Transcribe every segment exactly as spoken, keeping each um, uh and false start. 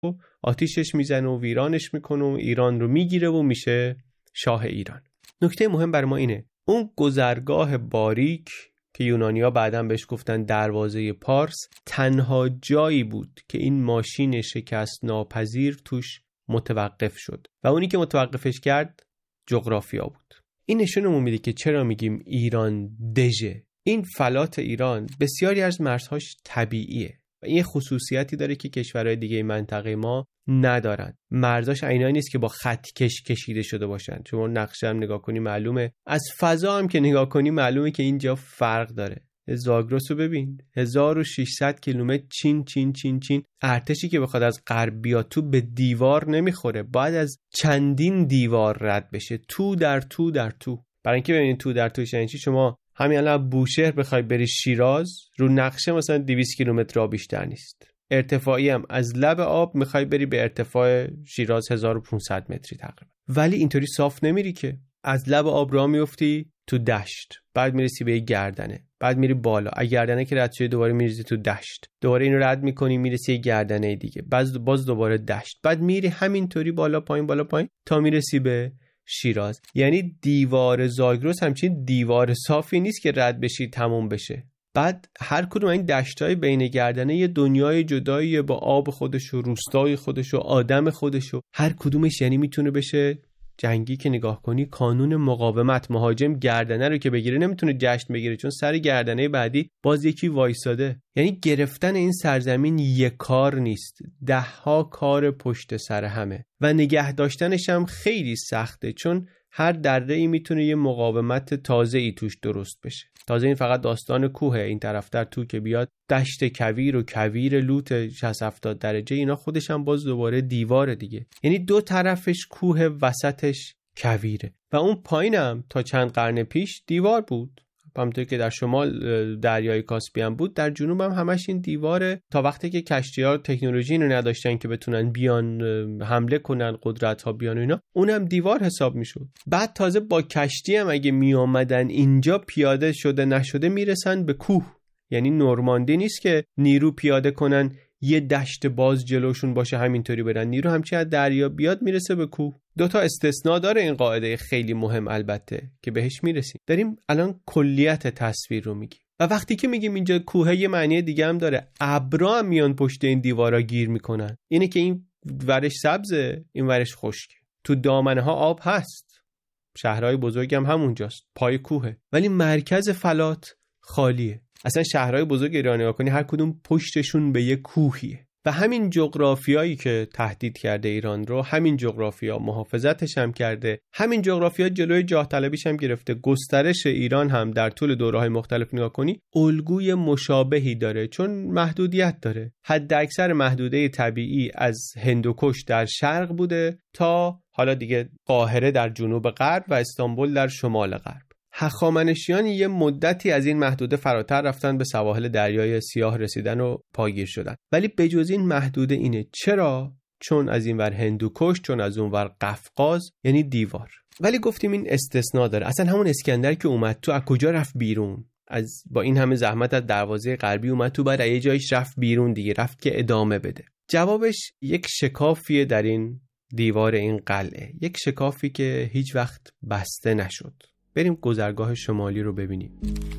آتیشش میزنه و ویرانش میکنه و ایران رو میگیره و میشه شاه ایران. نکته مهم بر ما اینه اون گذرگاه باریک که یونانی‌ها بعداً بهش گفتن دروازه پارس تنها جایی بود که این ماشین شکست ناپذیر توش متوقف شد و اونی که متوقفش کرد جغرافیا بود. این نشونمون میده که چرا میگیم ایران دژه. این فلات ایران بسیاری از مرزهاش طبیعیه و این خصوصیتی داره که کشورهای دیگه منطقه ما ندارن. مرزاش عینایی نیست که با خط کش کشیده شده باشن. شما نقشه هم نگاه کنی معلومه، از فضا هم که نگاه کنی معلومه که اینجا فرق داره. زاگرس رو ببین، هزار و ششصد کیلومتر چین چین چین چین. ارتشی که بخواد از غرب بیاد تو به دیوار نمیخوره، باید از چندین دیوار رد بشه، تو در تو در تو. برای اینکه ببینید تو در تو یعنی چی، شما همین الان بوشهر بخوای بری شیراز رو نقشه مثلا دویست کیلومتر را بیشتر نیست. ارتفاعی هم از لب آب میخوای بری به ارتفاع شیراز هزار و پانصد متری تقریبا، ولی اینطوری صاف نمیری که. از لب آب راه میفتی تو دشت، بعد میرسی به گردنه، بعد میری بالا، از گردنه که رد شدی دوباره میریزی تو دشت، دوباره اینو رد میکنی میرسی یه گردنه دیگه، باز باز دوباره دشت، بعد میری همینطوری بالا پایین بالا پایین تا میرسی به شیراز. یعنی دیوار زاگرس همچین دیوار صافی نیست که رد بشی تموم بشه. بعد هر کدوم این دشتای بین گردنه یه دنیای جداییه با آب خودش و روستای خودش و آدم خودش و هر کدومش یعنی میتونه بشه جنگی. که نگاه کنی کانون مقاومت، مهاجم گردنه رو که بگیره نمیتونه جشن بگیره چون سر گردنه بعدی باز یکی وایساده. یعنی گرفتن این سرزمین یک کار نیست، ده ها کار پشت سر همه و نگه داشتنش هم خیلی سخته چون هر دره ای میتونه یه مقاومت تازه ای توش درست بشه. تازه این فقط داستان کوه، این طرفتر تو که بیاد دشت کویر و کویر لوت شصت هفتاد درجه، اینا خودش هم باز دوباره دیواره دیگه. یعنی دو طرفش کوه، وسطش کویره و اون پایینم تا چند قرن پیش دیوار بود. همونطور که در شمال دریای کاسپیان بود، در جنوب هم همش این دیواره تا وقتی که کشتی‌ها تکنولوژی رو نداشتن که بتونن بیان حمله کنن، قدرت‌ها بیان و اینا، اونم دیوار حساب میشد. بعد تازه با کشتی هم اگه می اومدن اینجا پیاده شده نشده میرسن به کوه. یعنی نورماندی نیست که نیرو پیاده کنن یه دشت باز جلوشون باشه همینطوری برن، نیرو همچین از دریا بیاد میرسه به کوه. دو تا استثناء داره این قاعده خیلی مهم البته که بهش میرسیم. داریم الان کلیت تصویر رو میگیم و وقتی که میگیم اینجا کوه یه معنی دیگه هم داره. ابرا هم میان پشت این دیوارا گیر میکنن، اینه که این ورش سبزه این ورش خشکه، تو دامنه ها آب هست، شهرهای بزرگ هم همونجاست پای کوهه، ولی مرکز فلات خالیه. اصلا شهرهای بزرگ ایران نگاه کنی هر کدوم پشتشون به یه کوهیه و همین جغرافیایی که تهدید کرده ایران رو، همین جغرافیا محافظتش هم کرده، همین جغرافیا جلوی جاه طلبیش هم گرفته. گسترش ایران هم در طول دوره‌های مختلف نگاه کنی الگوی مشابهی داره چون محدودیت داره. حد اکثر محدوده طبیعی از هندوکش در شرق بوده تا حالا دیگه قاهره در جنوب غرب و استانبول در شمال غرب. هخامنشیان یه مدتی از این محدوده فراتر رفتن، به سواحل دریای سیاه رسیدن و پایگیر شدن، ولی بجز این محدوده اینه. چرا؟ چون از این ور هندوکش، چون از اون ور قفقاز، یعنی دیوار. ولی گفتیم این استثناء داره. اصلا همون اسکندر که اومد تو از کجا رفت بیرون؟ از با این همه زحمت از دروازه غربی اومد تو، بعد یه جایش رفت بیرون دیگه، رفت که ادامه بده. جوابش یک شکافیه در این دیوار این قلعه، یک شکافی که هیچ وقت بسته نشد. بریم گذرگاه شمالی رو ببینیم.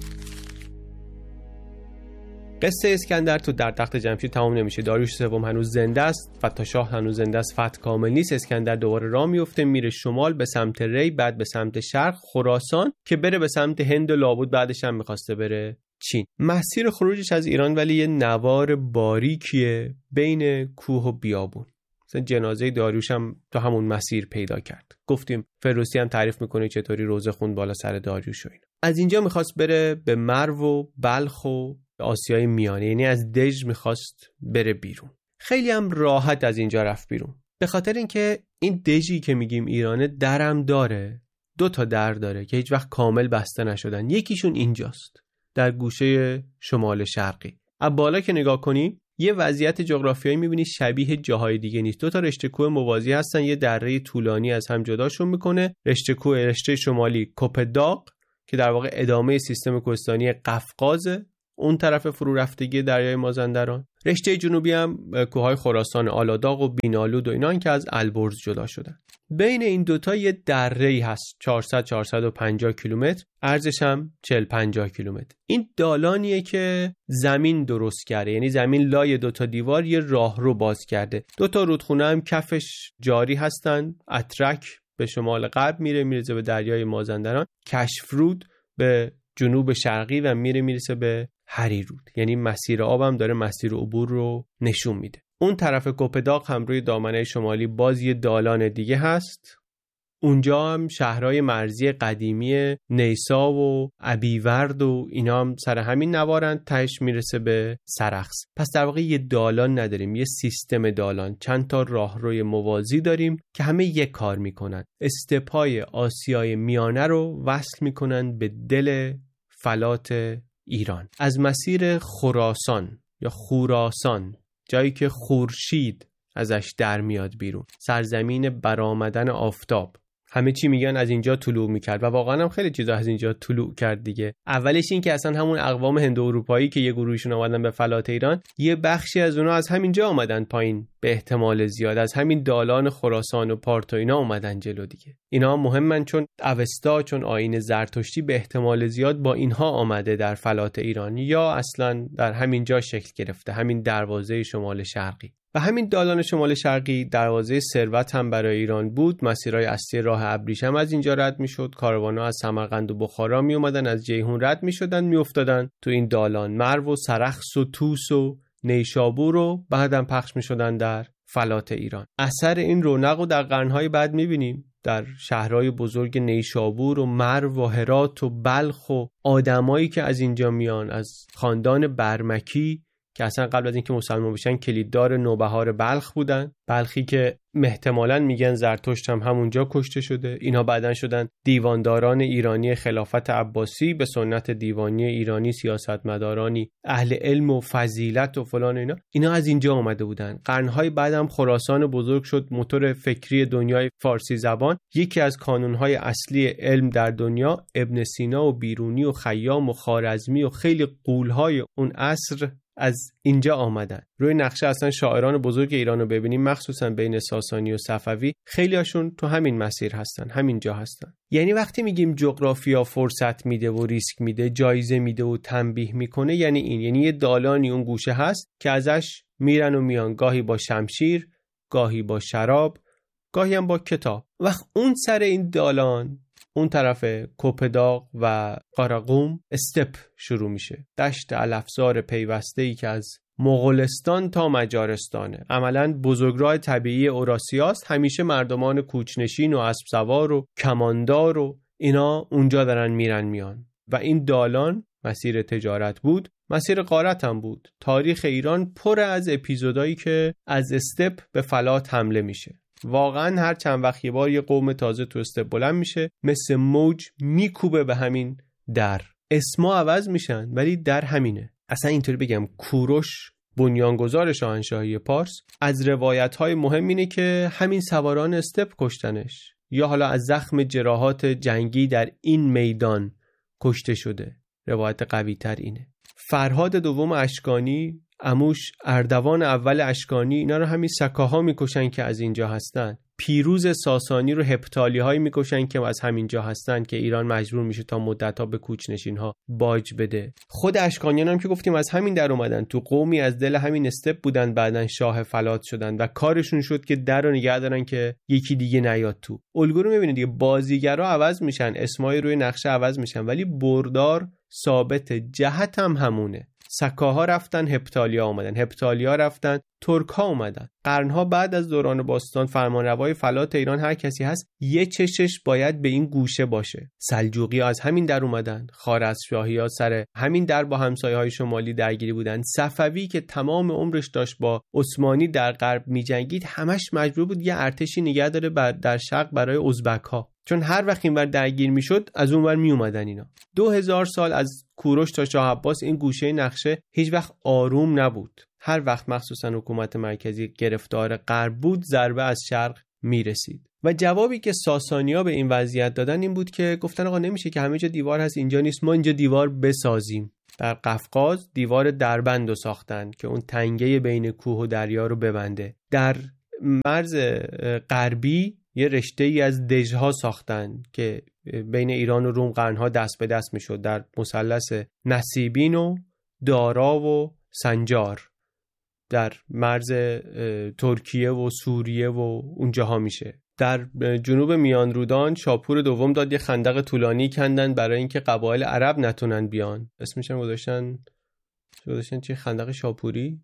قصه اسکندر تو در تخت جمشید تمام نمیشه. داریوش سوم هنوز زنده است، فتح شاه هنوز زنده است، فتح کامل نیست. اسکندر دوباره راه میفته، میره شمال به سمت ری، بعد به سمت شرق خراسان که بره به سمت هند و لابد بعدش هم میخواسته بره چین. مسیر خروجش از ایران ولی یه نوار باریکیه بین کوه و بیابون. جنازه داریوش هم تو همون مسیر پیدا کرد. گفتیم فردوسی هم تعریف میکنه چطوری روزه خوند بالا سر داریوش و اینا. از اینجا میخواست بره به مرو و بلخ و آسیای میانه، یعنی از دژ میخواست بره بیرون. خیلی هم راحت از اینجا رفت بیرون، به خاطر اینکه این دژی که میگیم ایرانه درم داره، دو تا در داره که هیچ وقت کامل بسته نشدن. یکیشون اینجاست در گوشه شمال شرقی. از بالا که نگاه کنی یه وضعیت جغرافیایی میبینی شبیه جاهای دیگه نیست. دو تا رشته کوه موازی هستن، یه دره طولانی از هم جداشون میکنه. رشته کوه رشته شمالی کوپداق که در واقع ادامه سیستم کوهستانی قفقازه، اون طرف فرو رفتگی دریای مازندران. رشته جنوبی هم کوههای خراسان آلاداغ و بینالود و اینا که از البرز جدا شدن. بین این دوتا یه دره‌ای هست چهارصد چهارصد و پنجاه کیلومتر، عرضش هم چهل پنجاه کیلومتر. این دالانیه که زمین درست کرده، یعنی زمین لای دوتا دیوار یه راهرو باز کرده. دوتا رودخونه هم کفش جاری هستن. اترک به شمال غرب میره میرسه به دریای مازندران، کشفرود به جنوب شرقی و میره میرسه به هریرود. یعنی مسیر آب هم داره مسیر عبور رو نشون میده. اون طرف کوپداغ هم روی دامنه شمالی باز یه دالان دیگه هست. اونجا هم شهرهای مرزی قدیمی نیسا و ابیورد و اینا هم سر همین نوارن، تهش میرسه به سرخس. پس در واقع یه دالان نداریم، یه سیستم دالان. چند تا راهروی موازی داریم که همه یک کار میکنن. استپای آسیای میانه رو وصل میکنن به دل فلات ایران. از مسیر خراسان یا خراسان، جایی که خورشید ازش در میاد بیرون، سرزمین برآمدن آفتاب، همه چی میگن از اینجا طلوع میکرد و واقعا هم خیلی چیزا از اینجا طلوع کرد دیگه. اولش این که اصلا همون اقوام هندو اروپایی که یه گروهشون اومدن به فلات ایران، یه بخشی از اونها از همینجا اومدن پایین، به احتمال زیاد از همین دالان خراسان و پارت و اینا اومدن جلو دیگه. اینا مهمن چون اوستا، چون آیین زرتشتی به احتمال زیاد با اینها آمده در فلات ایران یا اصلا در همینجا شکل گرفته، همین دروازه شمال شرقی. و همین دالان شمال شرقی دروازه ثروت هم برای ایران بود. مسیرهای اصلی راه ابریشم از اینجا رد میشد. کاروان‌ها از سمرقند و بخارا می اومدن، از جیهون رد میشدن، میافتادن تو این دالان. مرو و سرخس و توس و نیشابور رو بعدم پخش میشدن در فلات ایران. اثر این رونق رو در قرن‌های بعد میبینیم در شهرهای بزرگ نیشابور و مرو و هرات و بلخ و آدمایی که از اینجا میان، از خاندان برمکی که اصلا قبل از اینکه مسلمان بشن کلیددار نوبهار بلخ بودن. بلخی که احتمالاً میگن زرتشت هم همونجا کشته شده. اینا بعدن شدن دیوانداران ایرانی خلافت عباسی، به سنت دیوانی ایرانی سیاستمدارانی اهل علم و فضیلت و فلان اینا. اینا از اینجا اومده بودن. قرنهای بعدم خراسان بزرگ شد موتور فکری دنیای فارسی زبان. یکی از کانونهای اصلی علم در دنیا، ابن سینا و بیرونی و خیام و خوارزمی و خیلی غولهای اون عصر از اینجا آمدن. روی نقشه اصلا شاعران بزرگ ایران رو ببینیم، مخصوصا بین ساسانی و صفوی، خیلی هاشون تو همین مسیر هستن، همین جا هستن. یعنی وقتی میگیم جغرافیا فرصت میده و ریسک میده، جایزه میده و تنبیه میکنه، یعنی این، یعنی یه دالانی اون گوشه هست که ازش میرن و میان، گاهی با شمشیر، گاهی با شراب، گاهی هم با کتاب. وقت اون سر این دالان، اون طرف کوپداغ و قاراقوم، استپ شروع میشه. دشت علفزار پیوسته‌ای که از مغولستان تا مجارستانه. عملاً بزرگراه طبیعی اوراسیاست. همیشه مردمان کوچنشین و اسب سوار و کماندار و اینا اونجا دارن میرن میان. و این دالان مسیر تجارت بود، مسیر غارت هم بود. تاریخ ایران پر از اپیزودایی که از استپ به فلات حمله میشه. واقعا هر چند وقت یه بار یه قوم تازه تو استپ بلند میشه، مثل موج میکوبه به همین در. اسما عوض میشن ولی در همینه. اصلا اینطوری بگم، کوروش بنیانگذار شاهنشاهی پارس، از روایت‌های مهم اینه که همین سواران استپ کشتنش، یا حالا از زخم جراحات جنگی در این میدان کشته شده. روایت قوی تر اینه. فرهاد دوم اشکانی، عموش اردوان اول اشکانی، اینا رو همین سکاها میکشن که از اینجا هستن. پیروز ساسانی رو هپتالی هایی میکشن که از همینجا هستن، که ایران مجبور میشه تا مدت‌ها به کوچنشین ها باج بده. خود اشکانیان هم که گفتیم از همین در اومدن، تو قومی از دل همین استپ بودن، بعدن شاه فلات شدن و کارشون شد که در رو نگه دارن که یکی دیگه نیاد تو. الگو رو میبینید دیگه، بازیگرا عوض میشن، اسمای روی نقشه عوض میشن، ولی بردار ثابت، جهت هم همونه. سکاها رفتن، هپتالیا اومدن، هپتالیا رفتن، ترک ها اومدن. قرنها بعد از دوران باستان فرمانروای فلات ایران هر کسی هست یه چشش باید به این گوشه باشه. سلجوقی ها از همین در اومدن، خوارزمشاهی ها سر همین در با همسایه های شمالی درگیری بودن. صفوی که تمام عمرش داشت با عثمانی در غرب می جنگید، همش مجبور بود یه ارتشی نگه داره بر در شرق برای ازبک ها، چون هر وقت اینور درگیر میشد از اونور می اومدن اینا. دو هزار سال از کوروش تا شاه عباس این گوشه نقشه هیچ وقت آروم نبود. هر وقت مخصوصا حکومت مرکزی گرفتار غرب بود، ضربه از شرق میرسید. و جوابی که ساسانی‌ها به این وضعیت دادن این بود که گفتن آقا نمیشه که همه جا دیوار هست اینجا نیست، ما اینجا دیوار بسازیم. در قفقاز دیوار دربند رو ساختن که اون تنگه بین کوه و دریا رو ببنده. در مرز غربی یه رشته ای از دژها ساختن که بین ایران و روم قرنها دست به دست میشد، در مثلث نصیبین و دارا و سنجار در مرز ترکیه و سوریه و اونجاها میشه. در جنوب میان رودان شاپور دوم داد یه خندق طولانی کندن برای اینکه قبایل عرب نتونن بیان. اسمش هم گذاشتن گذاشتن چی؟ خندق شاپوری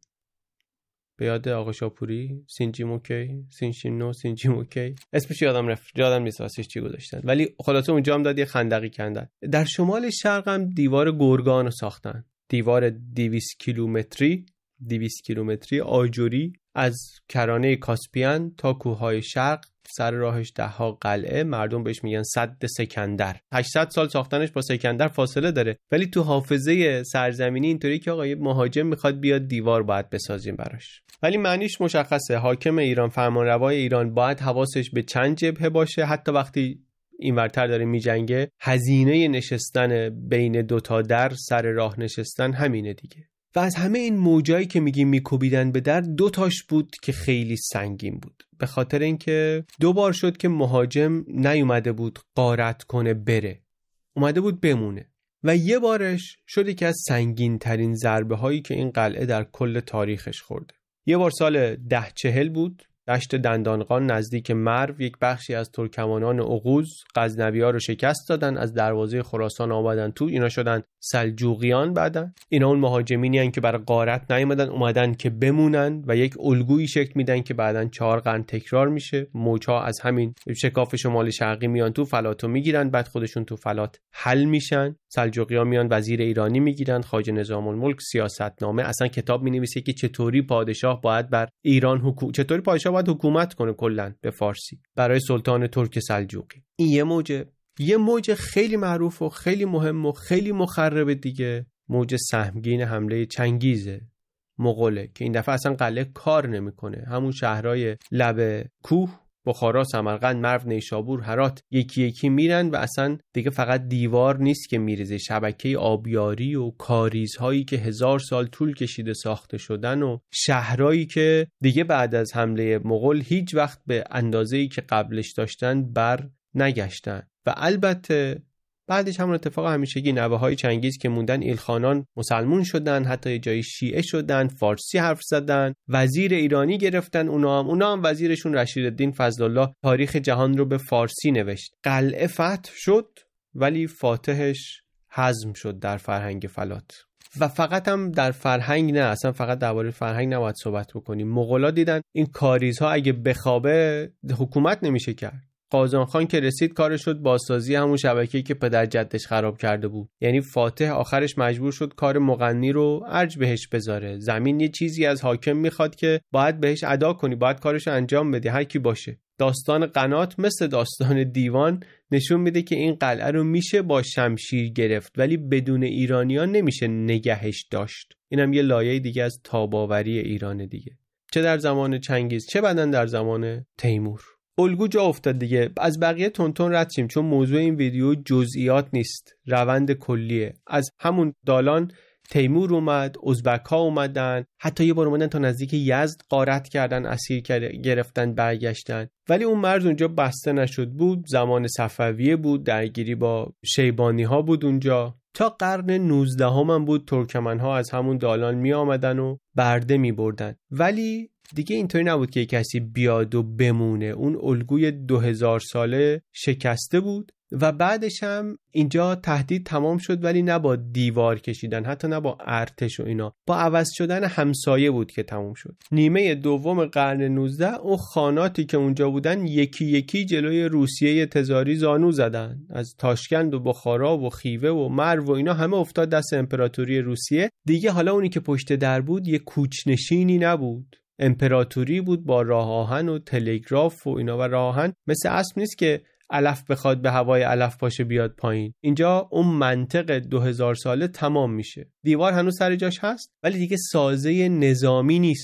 به یاد آقا شاپوری، سینجی موکی، سینشینو سینجی موکی، اسمش یادم رفت، یادم نیست واسش چی گذاشتن، ولی خلاصه اونجا هم داد یه خندقی کندن. در شمال شرق هم دیوار گرگان رو ساختن، دیوار دویست کیلومتری دویست کیلومتری آجوری از کرانه کاسپیان تا کوههای شرق، سر راهش ده ها قلعه، مردم بهش میگن سد سکندر. هشتصد سال ساختنش با سکندر فاصله داره، ولی تو حافظه سرزمینی اینطوری که آقا یه مهاجم میخواد بیاد دیوار باید بسازیم براش. ولی معنیش مشخصه، حاکم ایران، فرمانروای ایران باید حواسش به چند جبهه باشه، حتی وقتی اینورتر داره میجنگه هزینه نشستن بین دوتا در سر راه نشستن همینه دیگه. و از همه این موجایی که میگیم میکوبیدن به در، دو تاش بود که خیلی سنگین بود، به خاطر اینکه دو بار شد که مهاجم نیومده بود غارت کنه بره، اومده بود بمونه. و یه بارش شد که از سنگین ترین ضربه هایی که این قلعه در کل تاریخش خورده. یه بار سال ده چهل بود، دشت دندانقان نزدیک مرو، یک بخشی از ترکمانان اوغوز غزنوی‌ها رو شکست دادن، از دروازه خراسان آمدن تو، اینا شدن سلجوقیان. بعدن اینا اون مهاجمینی هستن که برای غارت نیومدن، اومدن که بمونن و یک الگویی شکل میدن که بعدن چهار قرن تکرار میشه. موج‌ها از همین شکاف شمال شرقی میان تو، فلاتو میگیرن، بعد خودشون تو فلات حل میشن. سلجوقیان میان وزیر ایرانی میگیرن، خواجه نظام الملک سیاستنامه، اصلا کتاب مینویسه که چطوری پادشاه باید بر ایران حکومت، چطوری پادشاه باید حکومت کنه کلا به فارسی برای سلطان ترک سلجوقی. این یه موجه. یه موج خیلی معروف و خیلی مهم و خیلی مخرب دیگه، موج سهمگین حمله چنگیزه مغوله که این دفعه اصلا قلعه کار نمیکنه. همون شهرهای لب کوه، بخارا، سمرقند، مرو، نیشابور، هرات یکی یکی میرن و اصلا دیگه فقط دیوار نیست که میریزه، شبکه آبیاری و کاریزهایی که هزار سال طول کشیده ساخته شدن و شهرهایی که دیگه بعد از حمله مغول هیچ وقت به اندازه‌ای که قبلش داشتن بر نگشتن. و البته بعدش همون اتفاق همیشگی، نوه‌های چنگیز که موندن ایلخانان مسلمون شدن، حتی یه جایی شیعه شدن، فارسی حرف زدن، وزیر ایرانی گرفتن، اونا هم اونا هم وزیرشون رشیدالدین فضل‌الله تاریخ جهان رو به فارسی نوشت. قلعه فتح شد ولی فاتحش هضم شد در فرهنگ فلات. و فقط هم در فرهنگ نه، اصلا فقط درباره فرهنگ نباید صحبت بکنیم. مغولا دیدن این کاریزها اگه بخوابه حکومت نمیشه کرد. قازان خان که رسید کارش شد بازسازی همون شبکه‌ای که پدر جدش خراب کرده بود. یعنی فاتح آخرش مجبور شد کار مغنی رو ارج بهش بذاره. زمین یه چیزی از حاکم میخواد که باید بهش ادا کنی، باید کارش انجام بدی، هر کی باشه. داستان قنات مثل داستان دیوان نشون میده که این قلعه رو میشه با شمشیر گرفت، ولی بدون ایرانیان نمیشه نگهش داشت. اینم یه لایه دیگه از تاباوری ایران دیگه، چه در زمان چنگیز چه بعدن در زمان تیمور. الگو جا افتاد دیگه. از بقیه تونتون رد شیم چون موضوع این ویدیو جزئیات نیست، روند کلیه. از همون دالان تیمور اومد، ازبک ها اومدن، حتی یه بار اومدن تا نزدیک یزد غارت کردن، اسیر گرفتن، برگشتن. ولی اون مرز اونجا بسته نشد بود، زمان صفویه بود، درگیری با شیبانی ها بود اونجا. تا قرن نوزدهم هم بود ترکمن ها از همون دالان می آمدن و برده می بردن. ولی دیگه اینطوری نبود که کسی بیاد و بمونه. اون الگوی دو هزار ساله شکسته بود و بعدش هم اینجا تهدید تمام شد، ولی نه با دیوار کشیدن، حتی نه با ارتش و اینا، با عوض شدن همسایه بود که تمام شد. نیمه دوم قرن نوزدهم اون خاناتی که اونجا بودن یکی یکی جلوی روسیه تزاری زانو زدن. از تاشکند و بخارا و خیوه و مرو و اینا همه افتاد دست امپراتوری روسیه. دیگه حالا اونی که پشت در بود یه کوچنشینی نبود، امپراتوری بود با راه آهن و تلگراف و اینا. و راه آهن مثل اسب نیست که علف بخواد به هوای علف پاشه بیاد پایین. اینجا اون منطق دو هزار ساله تمام میشه. دیوار هنوز سر جاش هست ولی دیگه سازه نظامی نیست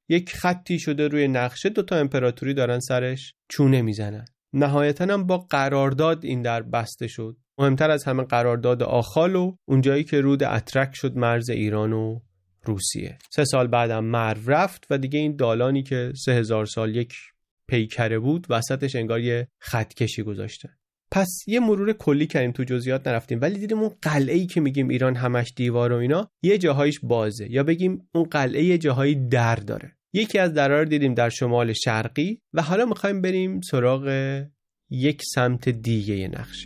یک خطی شده روی نقشه، دوتا امپراتوری دارن سرش چونه میزنن. نهایتاً هم با قرارداد این در بسته شد. مهمتر از همه قرارداد آخالو، اونجایی که رود اترک شد مرز ایران و روسیه. سه سال بعدم مرو رفت و دیگه این دالانی که سه هزار سال یک پیکره بود وسطش انگار یه خط کشی گذاشتن. پس یه مرور کلی کردیم، تو جزئیات نرفتیم، ولی دیدیم اون قلعه‌ای که میگیم ایران همش دیوار و اینا یه جاهایش بازه، یا بگیم اون قلعه یه جاهایی در داره. یکی از درها رو دیدیم در شمال شرقی و حالا میخوایم بریم سراغ یک سمت دیگه ی نقشه.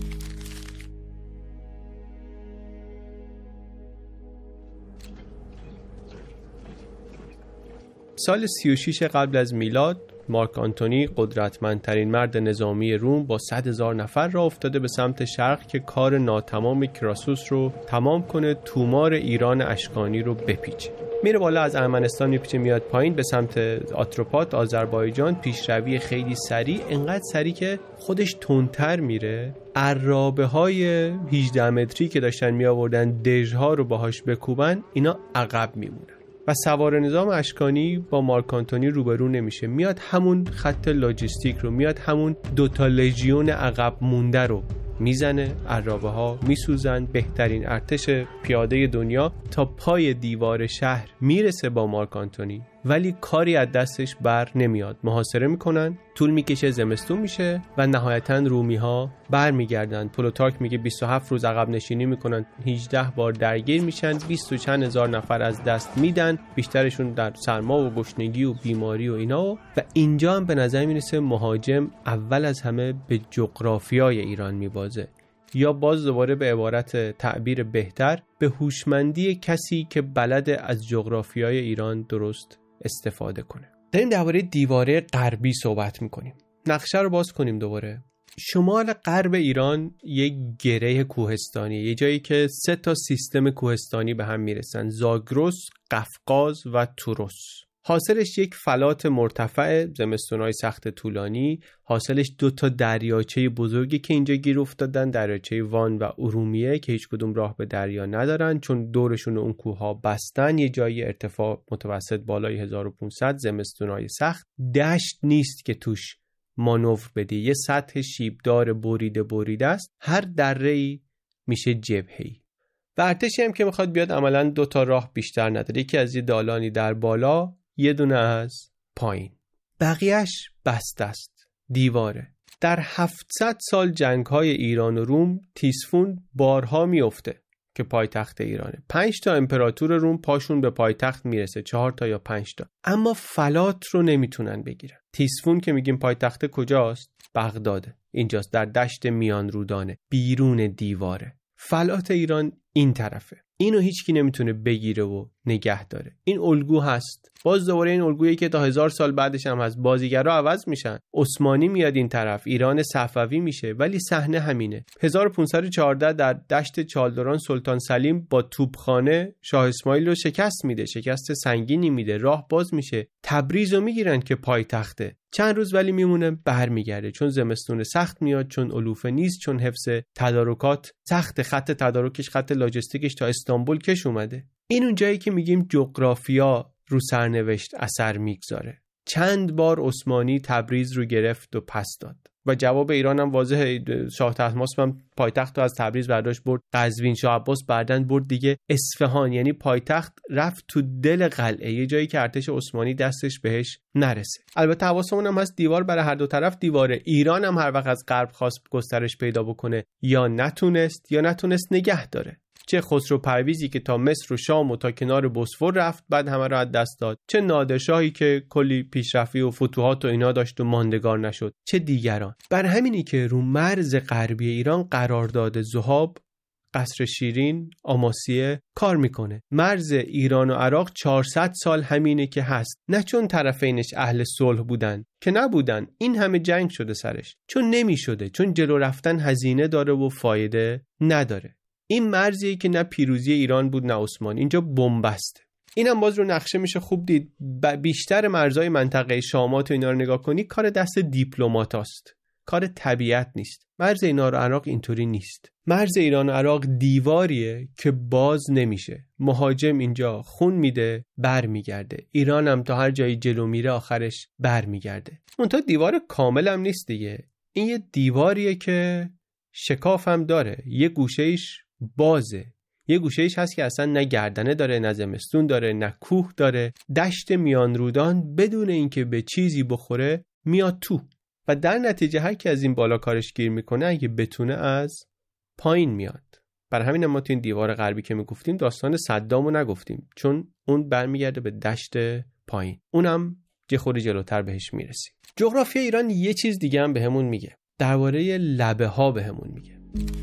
سال سی و شش قبل از میلاد مارک آنتونی، قدرتمندترین مرد نظامی روم، با صد هزار نفر را افتاده به سمت شرق که کار ناتمام کراسوس رو تمام کنه، تومار ایران اشکانی رو بپیچه. میره بالا از ارمنستان میپیچه میاد پایین به سمت آتروپات، آذربایجان. پیشروی خیلی سریع، انقدر سریع که خودش تندتر میره. عرابه های هجده متری که داشتن میآوردن دژها رو باهاش بکوبن، اینا عقب میمونن و سوار نظام اشکانی با مارک آنتونی روبرو نمیشه. میاد همون خط لاجستیک رو، میاد همون دوتا لژیون عقب مونده رو میزنه. عرابه ها میسوزن. بهترین ارتش پیاده دنیا تا پای دیوار شهر میرسه با مارک آنتونی، ولی کاری از دستش بر نمیاد. محاصره میکنن، طول میکشه، زمستون میشه و نهایتاً رومی ها بر میگردن. پلوتارک میگه بیست و هفت روز عقب نشینی میکنن، هجده بار درگیر میشن، بیست و چند هزار نفر از دست میدن، بیشترشون در سرما و گشنگی و بیماری و اینا. و اینجا هم به نظر میرسه مهاجم اول از همه به جغرافیای ایران میبازه، یا باز دوباره به عبارت تعبیر بهتر به هوشمندی کسی که بلد از جغرافیای ایران درست استفاده کنه. داریم درباره دیواره غربی صحبت میکنیم. نقشه رو باز کنیم دوباره. شمال غرب ایران یک گره کوهستانی، یه جایی که سه تا سیستم کوهستانی به هم میرسن: زاگرس، قفقاز و توروس. حاصلش یک فلات مرتفع، زمستونای سخت طولانی. حاصلش دو تا دریاچه بزرگی که اینجا گیر افتادن، دریاچه وان و ارومیه، که هیچ کدوم راه به دریا ندارن چون دورشون اون کوه‌ها بستن. یه جایی ارتفاع متوسط بالای هزار و پانصد، زمستونای سخت. دشت نیست که توش مانور بدی، یه سطح شیبدار بریده بریده است. هر دره‌ای میشه جبهه‌ای. و ارتشی هم که میخواد بیاد عملاً دو تا راه بیشتر نداره، یکی از یه دالانی در بالا، یه دونه از پایین. بقیهش بسته است، دیواره. در هفتصد سال جنگ‌های ایران و روم تیسفون بارها میفته که پایتخت ایرانه. پنج تا امپراتور روم پاشون به پایتخت میرسه، چهار تا یا پنج تا، اما فلات رو نمیتونن بگیرن. تیسفون که میگیم پایتخت کجاست؟ بغداده. اینجاست، در دشت میان رودانه، بیرون دیواره. فلات ایران این طرفه. اینو هیچکی نمیتونه بگیره و نگه داره. این الگو هست. باز دوباره این الگویی که تا هزار سال بعدش هم هست. بازیگرها عوض میشن. عثمانی میاد این طرف، ایران صفوی میشه، ولی صحنه همینه. هزار و پانصد و چهارده در دشت چالدران سلطان سلیم با توپخانه شاه اسماعیل رو شکست میده، شکست سنگینی میده، راه باز میشه. تبریز رو میگیرن که پایتخته. چند روز ولی میمونه، برمیگرده، چون زمستون سخت میاد، چون علوفه نیست، چون حفظ تدارکات سخت، خط تدارکش، خط لاجستیکش تا استانبول کش اومده. این اون جایی که میگیم جغرافیا رو سرنوشت اثر میگذاره. چند بار عثمانی تبریز رو گرفت و پس داد و جواب ایران هم واضحه. شاه طهماسپ هم پایتخت رو از تبریز برداشت برد قزوین، شاه عباس بعدن برد دیگه اصفهان. یعنی پایتخت رفت تو دل قلعه، یه جایی که ارتش عثمانی دستش بهش نرسه. البته حواسمون هم هست دیوار برای هر دو طرف دیواره. ایران هم هر وقت از غرب خواست گسترش پیدا بکنه، یا نتونست یا نتونست نگه داره. چه خسرو پرویزی که تا مصر و شام و تا کنار بوسفور رفت بعد همه رو از دست داد، چه نادرشاهی که کلی پیشرفتی و فتوحات و اینا داشت و ماندگار نشد، چه دیگران. بر همینی که رو مرز غربی ایران قرارداد ذهاب، قصر شیرین، آماسیه کار میکنه. مرز ایران و عراق چهارصد سال همینه که هست، نه چون طرفینش اهل صلح بودن که نبودن، این همه جنگ شده سرش، چون نمیشده، چون جلو رفتن هزینه داره و فایده نداره. این مرزیه که نه پیروزی ایران بود نه عثمان، اینجا بنبسته. اینم باز رو نقشه میشه خوب دید. بیشتر مرزهای منطقه شامات و اینا رو نگاه کنی کار دست دیپلماتاست، کار طبیعت نیست. مرز ایران و عراق اینطوری نیست. مرز ایران و عراق دیواریه که باز نمیشه. مهاجم اینجا خون میده، بر میگرده. ایران هم تا هر جایی جلو میره آخرش بر میگرده. منتها دیوار کامل هم نیست دیگه. این یه دیواریه که شکاف هم داره. یه گوشهش بازه. یه گوشهش هست که اصلا نه گردنه داره، نه زمستون داره، نه کوه داره. دشت میان رودان بدون اینکه به چیزی بخوره میاد تو. و در نتیجه هر کی از این بالا کارش گیر میکنه اگه بتونه از پایین میاد. برای همین ما تو این دیوار غربی که میگفتیم داستان صدامو نگفتیم، چون اون برمیگرده به دشت پایین. اونم یه خورده جلوتر بهش میرسیم. جغرافی ایران یه چیز دیگه هم بهمون میگه. درباره لبه ها بهمون میگه.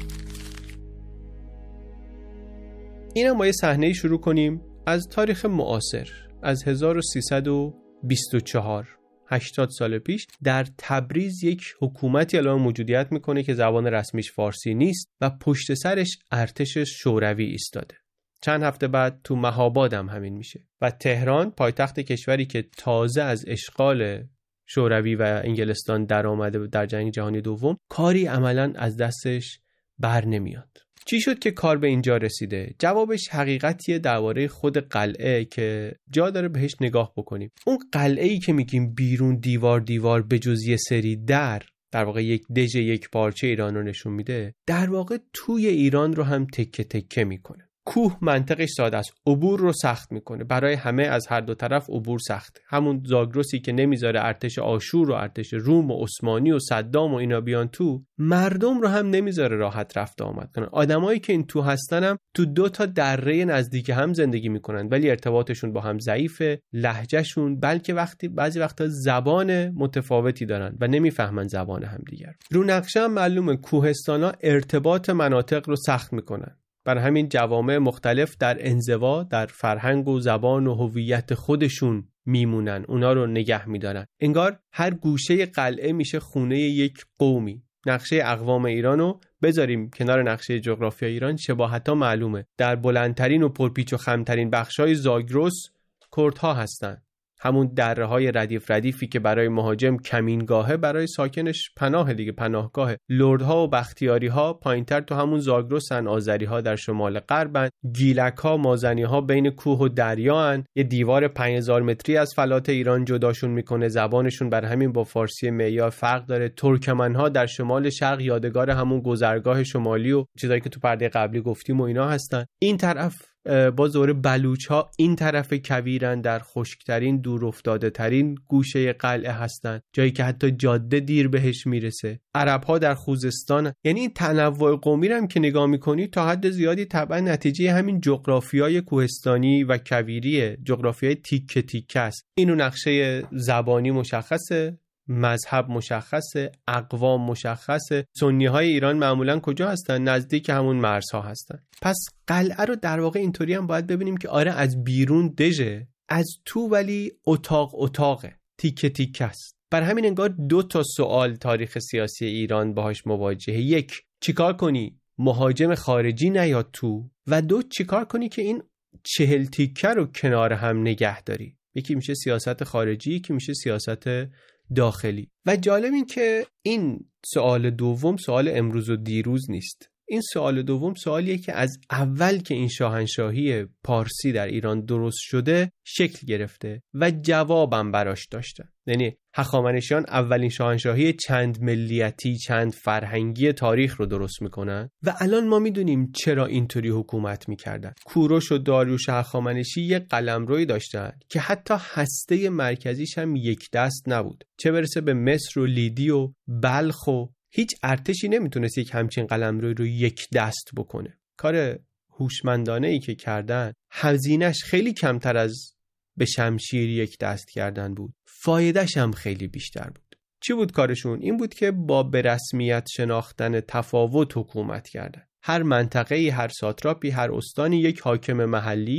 اینم با یه صحنه شروع کنیم از تاریخ معاصر، از هزار و سیصد و بیست و چهار، هشتاد سال پیش در تبریز یک حکومتی اعلام موجودیت میکنه که زبان رسمیش فارسی نیست و پشت سرش ارتش شوروی ایستاده. چند هفته بعد تو مهاباد هم همین میشه و تهران، پایتخت کشوری که تازه از اشغال شوروی و انگلستان در آمده در جنگ جهانی دوم، کاری عملاً از دستش بر نمیاد. چی شد که کار به اینجا رسیده؟ جوابش حقیقتیه درباره خود قلعه که جا داره بهش نگاه بکنیم. اون قلعه‌ای که میگیم بیرون دیوار دیوار به جز یه سری در، در واقع یک دژ یک پارچه ایران رو نشون میده، در واقع توی ایران رو هم تکه تکه میکنه. کوه منطقش ساده است، عبور رو سخت میکنه. برای همه از هر دو طرف عبور سخت. همون زاگرسی که نمیذاره ارتش آشور و ارتش روم و عثمانی و صدام و اینا بیان تو، مردم رو هم نمیذاره راحت رفت آمد کنن. آدمایی که این تو هستن هم تو دو تا دره نزدیک هم زندگی میکنن، ولی ارتباطشون با هم ضعیفه، لهجهشون بلکه وقتی بعضی وقتا زبان متفاوتی دارن و نمیفهمن زبان همدیگر. رو نقشه هم معلومه کوهستانا ارتباط مناطق رو سخت میکنن. بر همین جوامع مختلف در انزوا در فرهنگ و زبان و هویت خودشون میمونن، اونا رو نگه میدارن. انگار هر گوشه قلعه میشه خونه یک قومی. نقشه اقوام ایرانو بذاریم کنار نقشه جغرافیا ایران، شباهت‌ها معلومه. در بلندترین و پرپیچ و خمترین بخشای زاگرس کردها هستن. همون دره‌های ردیف ردیفی که برای مهاجم کمینگاهه، برای ساکنش پناه دیگه، پناهگاهه. لردها و بختیاری‌ها پایینتر تو همون زاگرسن، آذری‌ها در شمال غربن، گیلک‌ها، مازنی‌ها بین کوه و دریاان. یه دیوار پنج هزار متری از فلات ایران جداشون میکنه. زبانشون بر همین با فارسی معیار فرق داره. ترکمن‌ها در شمال شرق یادگار همون گذرگاه شمالی و چیزایی که تو پرده قبلی گفتیم و اینا هستن. این طرف با زور بلوچ ها این طرف کویرن، در خشکترین دور افتاده ترین گوشه قلعه هستن، جایی که حتی جاده دیر بهش میرسه. عرب ها در خوزستان. یعنی این تنوع قومی رو هم که نگاه میکنی تا حد زیادی طبعا نتیجه همین جغرافیای کوهستانی و کویری، جغرافیای تیکه تیکه است. اینو نقشه زبانی مشخصه، مذهب مشخصه، اقوام مشخصه. سنی های ایران معمولا کجا هستن؟ نزدیک همون مرزها هستن. پس قلعه رو در واقع اینطوری هم باید ببینیم که آره از بیرون دژه، از تو ولی اتاق اتاقه، تیکه تیکه است. بر همین انگار دو تا سوال تاریخ سیاسی ایران باهاش مواجهه. یک، چیکار کنی مهاجم خارجی نیاد تو؟ و دو، چیکار کنی که این چهل تیکه رو کنار هم نگه داری؟ یکی میشه سیاست خارجی، یکی میشه سیاست داخلی. و جالب این که این سوال دوم سوال امروز و دیروز نیست. این سوال دوم سوالیه که از اول که این شاهنشاهی پارسی در ایران درست شده شکل گرفته و جوابم براش داشتن. یعنی هخامنشیان اولین شاهنشاهی چند ملیتی، چند فرهنگی تاریخ رو درست میکنن و الان ما میدونیم چرا اینطوری حکومت میکردن. کوروش و داریوش هخامنشی یک قلمروی داشتن که حتی هسته مرکزیش هم یک دست نبود، چه برسه به مصر و لیدی و بلخ و هیچ ارتشی نمیتونست یک همچین قلمروی رو یک دست بکنه. کار هوشمندانه ای که کردن، هزینه‌اش خیلی کمتر از به شمشیر یک دست کردن بود، فایدهش هم خیلی بیشتر بود. چی بود کارشون؟ این بود که با به رسمیت شناختن تفاوت حکومت کردن. هر منطقه‌ای، هر ساتراپی، هر استانی یک حاکم محلی،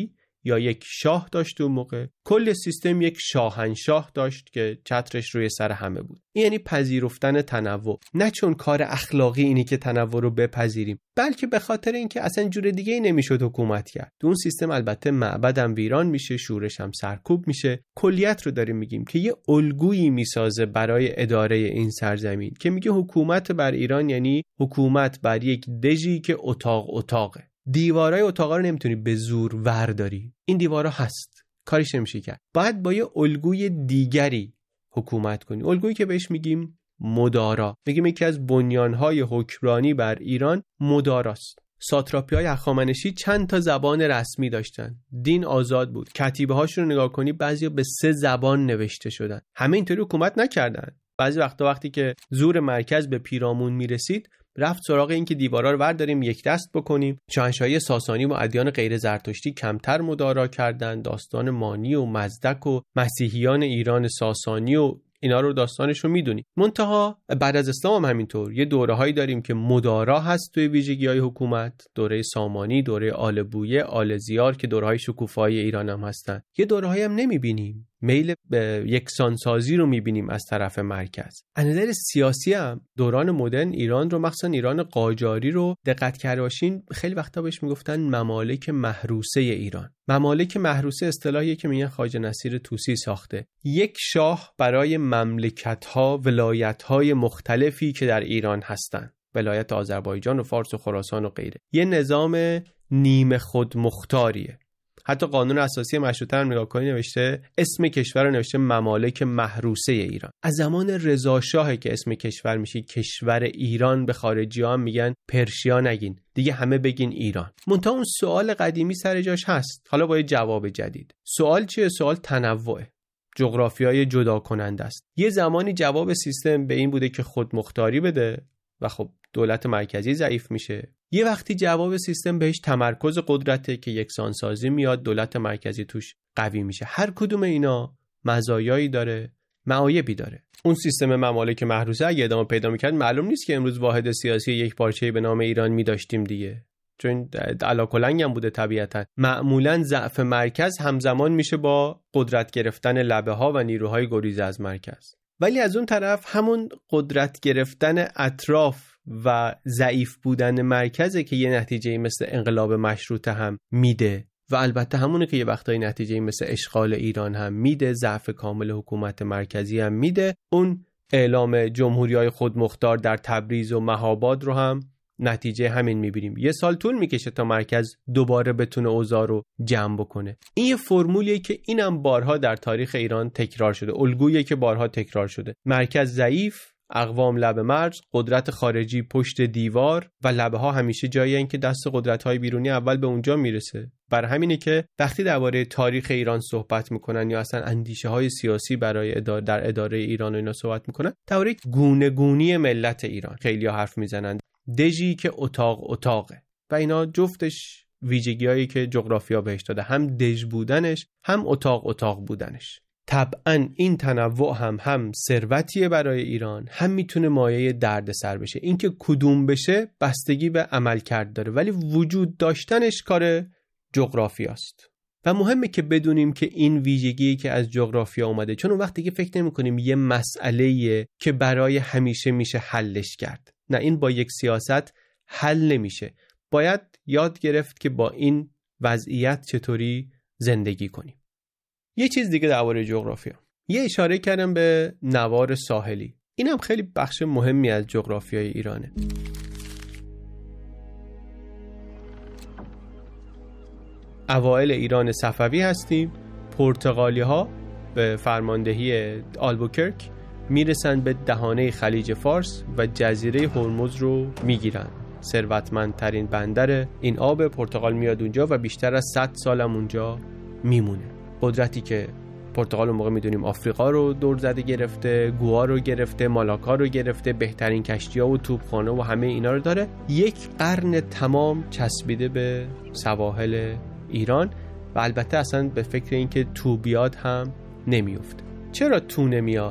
یا یک شاه داشت اون موقع. کل سیستم یک شاهنشاه داشت که چترش روی سر همه بود. یعنی پذیرفتن تنوع، نه چون کار اخلاقی اینی که تنوع رو بپذیریم، بلکه به خاطر اینکه اصلا جور دیگه ای نمیشد حکومت کرد. تو اون سیستم البته معبدم ویران میشه، شورش هم سرکوب میشه. کلیت رو داریم میگیم که یه الگویی میسازه برای اداره این سرزمین که میگه حکومت بر ایران یعنی حکومت بر یک دژی که اتاق اتاقه. دیوارای اتاقا رو نمیتونی به زور ورداری، این دیوارا هست، کاریش نمیشه کرد. باید با یه الگوی دیگری حکومت کنی، الگویی که بهش میگیم مدارا. میگیم یکی از بنیانهای حکمرانی بر ایران مداراست. ساتراپی‌های هخامنشی چند تا زبان رسمی داشتن، دین آزاد بود. کتیبه هاشون رو نگاه کنی بعضیا به سه زبان نوشته شدن. همه اینطوری حکومت نکردن. بعضی وقتا وقتی که زور مرکز به پیرامون میرسید، رفت سراغ این که دیوارا رو ورداریم یک دست بکنیم. شاهنشاهی ساسانی و ادیان غیر زرتشتی کمتر مدارا کردن. داستان مانی و مزدک و مسیحیان ایران ساسانی و اینا رو داستانش رو میدونی. منتها بعد از اسلام هم همینطور یه دوره‌هایی داریم که مدارا هست توی ویژگی‌های حکومت، دوره سامانی، دوره آل بویه، آل زیار که دوره‌های شکوفایی ایران هم هستن. یه دوره‌هایی هم نمیبینیم، میل به یکسانسازی رو میبینیم از طرف مرکز. از نظر سیاسی هم دوران مدرن ایران رو، مخصوصا ایران قاجاری رو دقت کرده باشین، خیلی وقتا بهش میگفتن ممالک محروسه ایران. ممالک محروسه اصطلاحیه که میگن خواجه نصیر طوسی ساخته. یک شاه برای مملکت‌ها، ولایت‌های مختلفی که در ایران هستن، ولایت آذربایجان و فارس و خراسان و غیره. یه نظام نیمه خودمختاریه. حتی قانون اساسی مشروطه هم نگاه کنی نوشته، اسم کشور رو نوشته ممالک محروسه ایران. از زمان رضا شاه که اسم کشور میشه کشور ایران، به خارجی‌ها هم میگن پرشیا نگین، دیگه همه بگین ایران. منتها اون سوال قدیمی سر جاش هست، حالا با یه جواب جدید. سوال چیه؟ سوال تنوعه. جغرافیای جدا کننده است. یه زمانی جواب سیستم به این بوده که خودمختاری بده و خب دولت مرکزی ضعیف میشه. یه وقتی جواب سیستم بهش تمرکز قدرته که یکسانسازی میاد، دولت مرکزی توش قوی میشه. هر کدوم اینا مزایایی داره، معایبی داره. اون سیستم ممالک محروسه اگه ادامه پیدا میکرد، معلوم نیست که امروز واحد سیاسی یک پارچه‌ای به نام ایران میداشتیم دیگه، چون علاکلنگ هم بوده طبیعتا. معمولا ضعف مرکز همزمان میشه با قدرت گرفتن لبه ها و نیروهای گریز از مرکز. ولی از اون طرف همون قدرت گرفتن اطراف و ضعیف بودن مرکزه که یه نتیجه مثل انقلاب مشروطه هم میده و البته همونه که یه وقتایی نتیجه مثل اشغال ایران هم میده، ضعف کامل حکومت مرکزی هم میده. اون اعلام جمهوری‌های خودمختار در تبریز و مهاباد رو هم نتیجه همین میبینیم. یه سال طول میکشه تا مرکز دوباره بتونه اوضاع رو جمع بکنه. این یه فرمولیه که اینم بارها در تاریخ ایران تکرار شده، الگویی که بارها تکرار شده. مرکز ضعیف، اقوام لب مرز، قدرت خارجی پشت دیوار و لبه ها همیشه جایی هستند که دست قدرت های بیرونی اول به اونجا میرسه. بر همینه که وقتی درباره تاریخ ایران صحبت میکنن یا اصلا اندیشه های سیاسی برای اداره در اداره ایران و اینا صحبت میکنن، درباره گونه گونی ملت ایران خیلی ها حرف میزنن. دژی که اتاق اتاقه و اینا جفتش ویژگی‌هایی که جغرافیا بهش داده، هم دژ بودنش هم اتاق اتاق بودنش. طبعا این تنوع هم هم ثروتیه برای ایران، هم میتونه مایه دردسر بشه. اینکه کدوم بشه بستگی به عملکرد داره، ولی وجود داشتنش کار جغرافیاست. و مهمه که بدونیم که این ویژگی که از جغرافیا اومده، چون اون وقت دیگه فکر نمی‌کنیم یه مسئله‌ایه که برای همیشه میشه حلش کرد. نه، این با یک سیاست حل نمیشه. باید یاد گرفت که با این وضعیت چطوری زندگی کنیم. یه چیز دیگه درباره جغرافیا، یه اشاره کردم به نوار ساحلی. اینم خیلی بخش مهمی از جغرافیای ایرانه. اوایل ایران صفوی هستیم. پرتغالی ها به فرماندهی آلبوکرک میرسن به دهانه خلیج فارس و جزیره هرمز رو میگیرن. ثروتمندترین بندر این آب. پرتغال میاد اونجا و بیشتر از صد سال هم اونجا میمونه. قدرتی که پرتغال اون موقع میدونیم آفریقا رو دور زده گرفته، گوا رو گرفته، مالاکا رو گرفته، بهترین کشتی‌ها و توپخانه و همه اینا رو داره. یک قرن تمام چسبیده به سواحل ایران و البته اصلا به فکر اینکه تو بیاد هم نمیفته. چرا تو نمیاد؟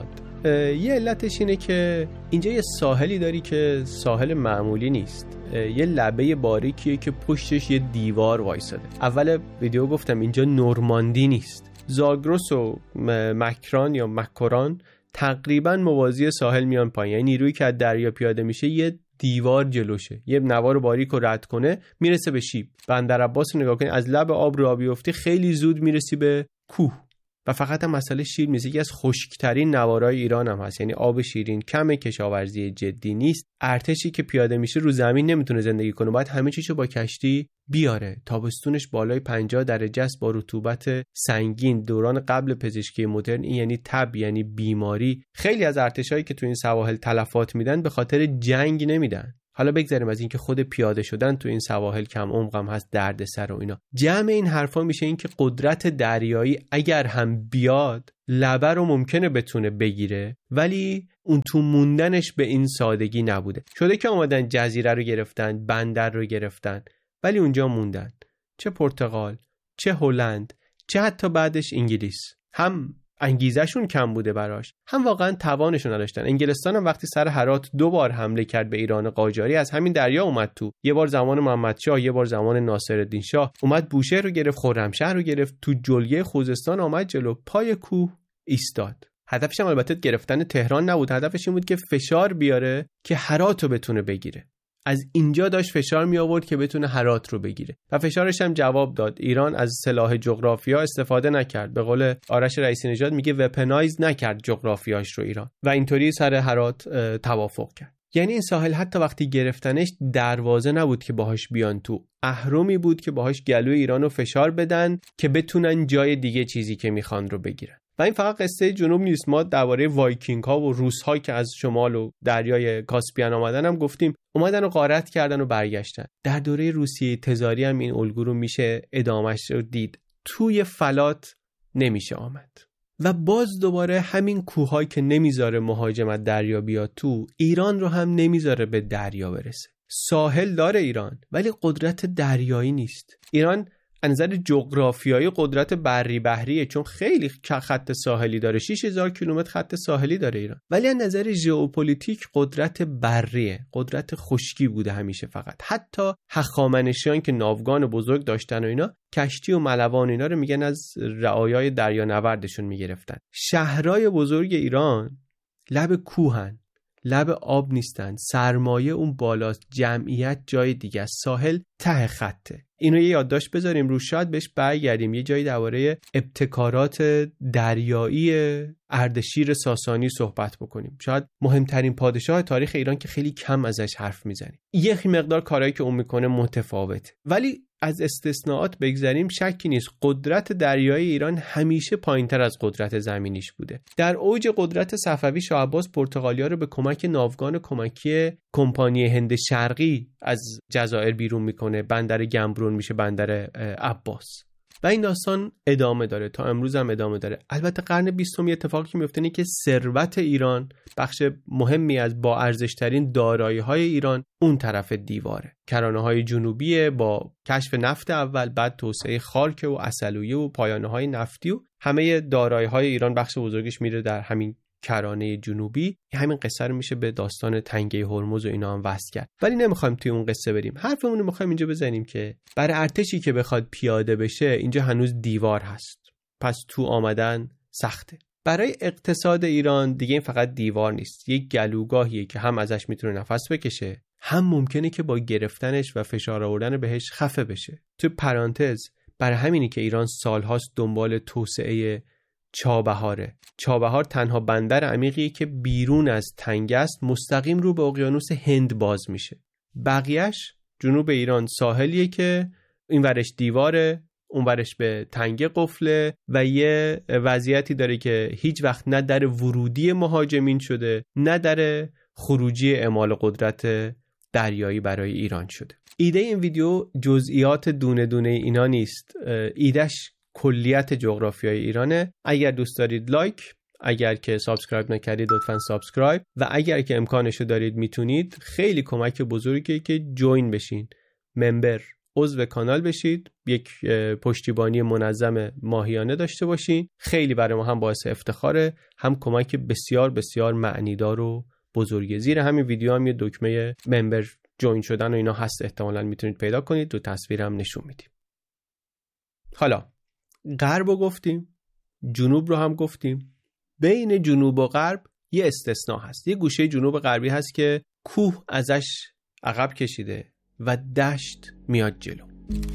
یه علتش اینه که اینجا یه ساحلی داری که ساحل معمولی نیست، یه لبه باریکیه که پشتش یه دیوار وایساده. اول ویدیو گفتم اینجا نورماندی نیست. زاگرس و مکران یا مکران تقریبا موازی ساحل میان پایین، یعنی نیرویی که از دریا پیاده میشه یه دیوار جلوشه، یه نوار باریک رو رد کنه میرسه به شیب. بندر عباس نگاه کنی از لب آب راه بیفتی خیلی زود میرسی به کوه. و فقط هم مسئله شیر نیست، یکی از خشکترین نوارای ایران هم هست، یعنی آب شیرین کم، کشاورزی جدی نیست. ارتشی که پیاده میشه رو زمین نمیتونه زندگی کنه، باید همه چیزو با کشتی بیاره. تابستونش بالای پنجاه درجه است با رطوبت سنگین. دوران قبل پزشکی مدرن، این یعنی تب، یعنی بیماری. خیلی از ارتشایی که تو این سواحل تلفات میدن به خاطر جنگ نمیدن. حالا بگذاریم از اینکه خود پیاده شدن تو این سواحل کم عمق هم هست، دردسر و اینا. جمع این حرفا میشه این که قدرت دریایی اگر هم بیاد لبه رو ممکنه بتونه بگیره، ولی اون تو موندنش به این سادگی نبوده. شده که اومدن جزیره رو گرفتن، بندر رو گرفتن، ولی اونجا موندن. چه پرتغال، چه هلند، چه حتی بعدش انگلیس. هم انگیزشون کم بوده براش، هم واقعا توانشون نداشتن. انگلستان هم وقتی سر هرات دو بار حمله کرد به ایران قاجاری، از همین دریا اومد تو. یه بار زمان محمدشاه، یه بار زمان ناصرالدین شاه، اومد بوشهر رو گرفت، خرمشهر رو گرفت، تو جلگه خوزستان آمد جلو، پای کوه ایستاد. هدفش هم البته گرفتن تهران نبود، هدفش این بود که فشار بیاره که هرات رو بتونه بگیره. از اینجا داشت فشار می آورد که بتونه هرات رو بگیره و فشارش هم جواب داد. ایران از سلاح جغرافیا استفاده نکرد، به قول آرش رئیسی نژاد میگه وپنایز نکرد جغرافیاش رو ایران، و اینطوری سر هرات توافق کرد. یعنی این ساحل حتی وقتی گرفتنش دروازه نبود که باهاش بیان تو، اهرمی بود که باهاش گلوی ایران رو فشار بدن که بتونن جای دیگه چیزی که میخوان رو بگیرن. و این فقط قصه جنوب نیست، ما درباره وایکینگ ها و روس ها که از شمال و دریای کاسپیان آمدن هم گفتیم، اومدن و غارت کردن و برگشتن. در دوره روسیه تزاری هم این الگو رو میشه ادامهش رو دید. توی فلات نمیشه آمد. و باز دوباره همین کوه‌هایی که نمیذاره مهاجمت دریا بیاد تو، ایران رو هم نمیذاره به دریا برسه. ساحل داره ایران، ولی قدرت دریایی نیست. ایران از نظر جغرافیایی قدرت بری بحریه، چون خیلی خط ساحلی داره، شش هزار کیلومتر خط ساحلی داره ایران، ولی از نظر ژئوپلیتیک قدرت بریه، قدرت خشکی بوده همیشه. فقط حتی هخامنشیان که ناوگان بزرگ داشتن و اینا، کشتی و ملوان اینا رو میگن از رعایای دریانوردشون میگرفتن. شهرهای بزرگ ایران لب کوهن، لب آب نیستن، سرمایه اون بالاست، جمعیت جای دیگه است، ساحل ته خطه. اینو یه یادداشت بذاریم روش، شاید بهش برگردیم، یه جایی درباره ابتکارات دریایی اردشیر ساسانی صحبت بکنیم. شاید مهمترین پادشاه تاریخ ایران که خیلی کم ازش حرف میزنیم. یه مقدار کارهایی که اون میکنه متفاوته، ولی از استثناءات بگذاریم شکی نیست قدرت دریایی ایران همیشه پایینتر از قدرت زمینیش بوده. در اوج قدرت صفوی، شاه عباس پرتغالیا رو به کمک ناوگان کمکی کمپانی هند شرقی از جزایر بیرون میکنه، بندر گمبرون میشه بندر عباس، و این داستان ادامه داره تا امروز هم ادامه داره. البته قرن بیستم اتفاقی که میفته اینه که ثروت ایران، بخش مهمی از با ارزش ترین دارایی های ایران، اون طرف دیواره. کرانه های جنوبی با کشف نفت اول، بعد توسعه خارک و عسلویه و پایانه های نفتی و همه دارایی های ایران بخش بزرگش میره در همین کرانه جنوبی. همین قصه رو میشه به داستان تنگه هرمز و اینا هم وصل کرد، ولی نمیخوایم توی اون قصه بریم. حرفمون رو میخوایم اینجا بزنیم که برای ارتشی که بخواد پیاده بشه اینجا هنوز دیوار هست، پس تو آمدن سخته. برای اقتصاد ایران دیگه این فقط دیوار نیست، یک گلوگاهیه که هم ازش میتونه نفس بکشه، هم ممکنه که با گرفتنش و فشار آوردن بهش خفه بشه. تو پرانتز، برای همینی که ایران سالهاست دنبال توسعه چابهاره. چابهار تنها بندر عمیقیه که بیرون از تنگه است، مستقیم رو به اقیانوس هند باز میشه. بقیهش جنوب ایران ساحلیه که این ورش دیواره، اون ورش به تنگه قفله و یه وضعیتی داره که هیچ وقت نه در ورودی مهاجمین شده، نه در خروجی اعمال قدرت دریایی برای ایران شده. ایده این ویدیو جزئیات دونه دونه اینا نیست، ایدهش کلیت جغرافیای ایرانه. اگر دوست دارید لایک، اگر که سابسکرایب نکردید لطفاً سابسکرایب، و اگر که امکانشو دارید میتونید، خیلی کمک بزرگیه که جوین بشین، ممبر عضو کانال بشید، یک پشتیبانی منظم ماهیانه داشته باشین. خیلی برای ما هم باعث افتخاره، هم کمک بسیار بسیار معنیدار و بزرگه. زیر همین ویدیو هم یه دکمه ممبر جوین شدن و اینا هست، احتمالاً میتونید پیدا کنید، تو تصویرم نشون میدیم. حالا غرب رو گفتیم، جنوب رو هم گفتیم. بین جنوب و غرب یه استثناء هست. یه گوشه جنوب غربی هست که کوه ازش عقب کشیده و دشت میاد جلو.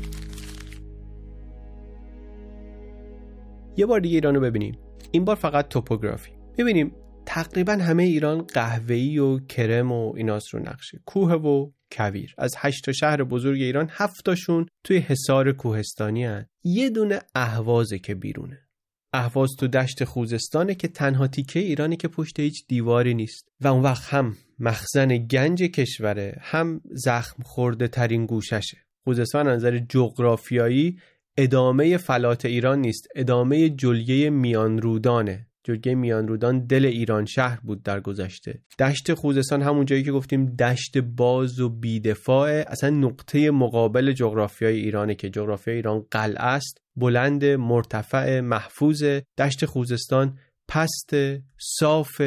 یه بار دیگه ایران رو ببینیم، این بار فقط توپوگرافی. ببینیم تقریبا همه ایران قهوه‌ای و کرم و ایناست رو نقشه، کوه و کویر. از هشت تا شهر بزرگ ایران هفت تاشون توی حصار کوهستانی هن. یه دونه اهوازه که بیرونه. اهواز تو دشت خوزستانه که تنها تیکه ایرانی که پشت هیچ دیواری نیست و اون وقت هم مخزن گنج کشوره، هم زخم خورده ترین گوششه. خوزستان از نظر جغرافیایی ادامه فلات ایران نیست، ادامه جلگه میان رودانه. جلگه میان رودان دل ایران شهر بود در گذشته. دشت خوزستان همون جایی که گفتیم دشت باز و بی‌دفاعه، اصلا نقطه مقابل جغرافیای ایرانه که جغرافیای ایران قلعه است، بلند، مرتفع، محفوظ. دشت خوزستان پست، صاف،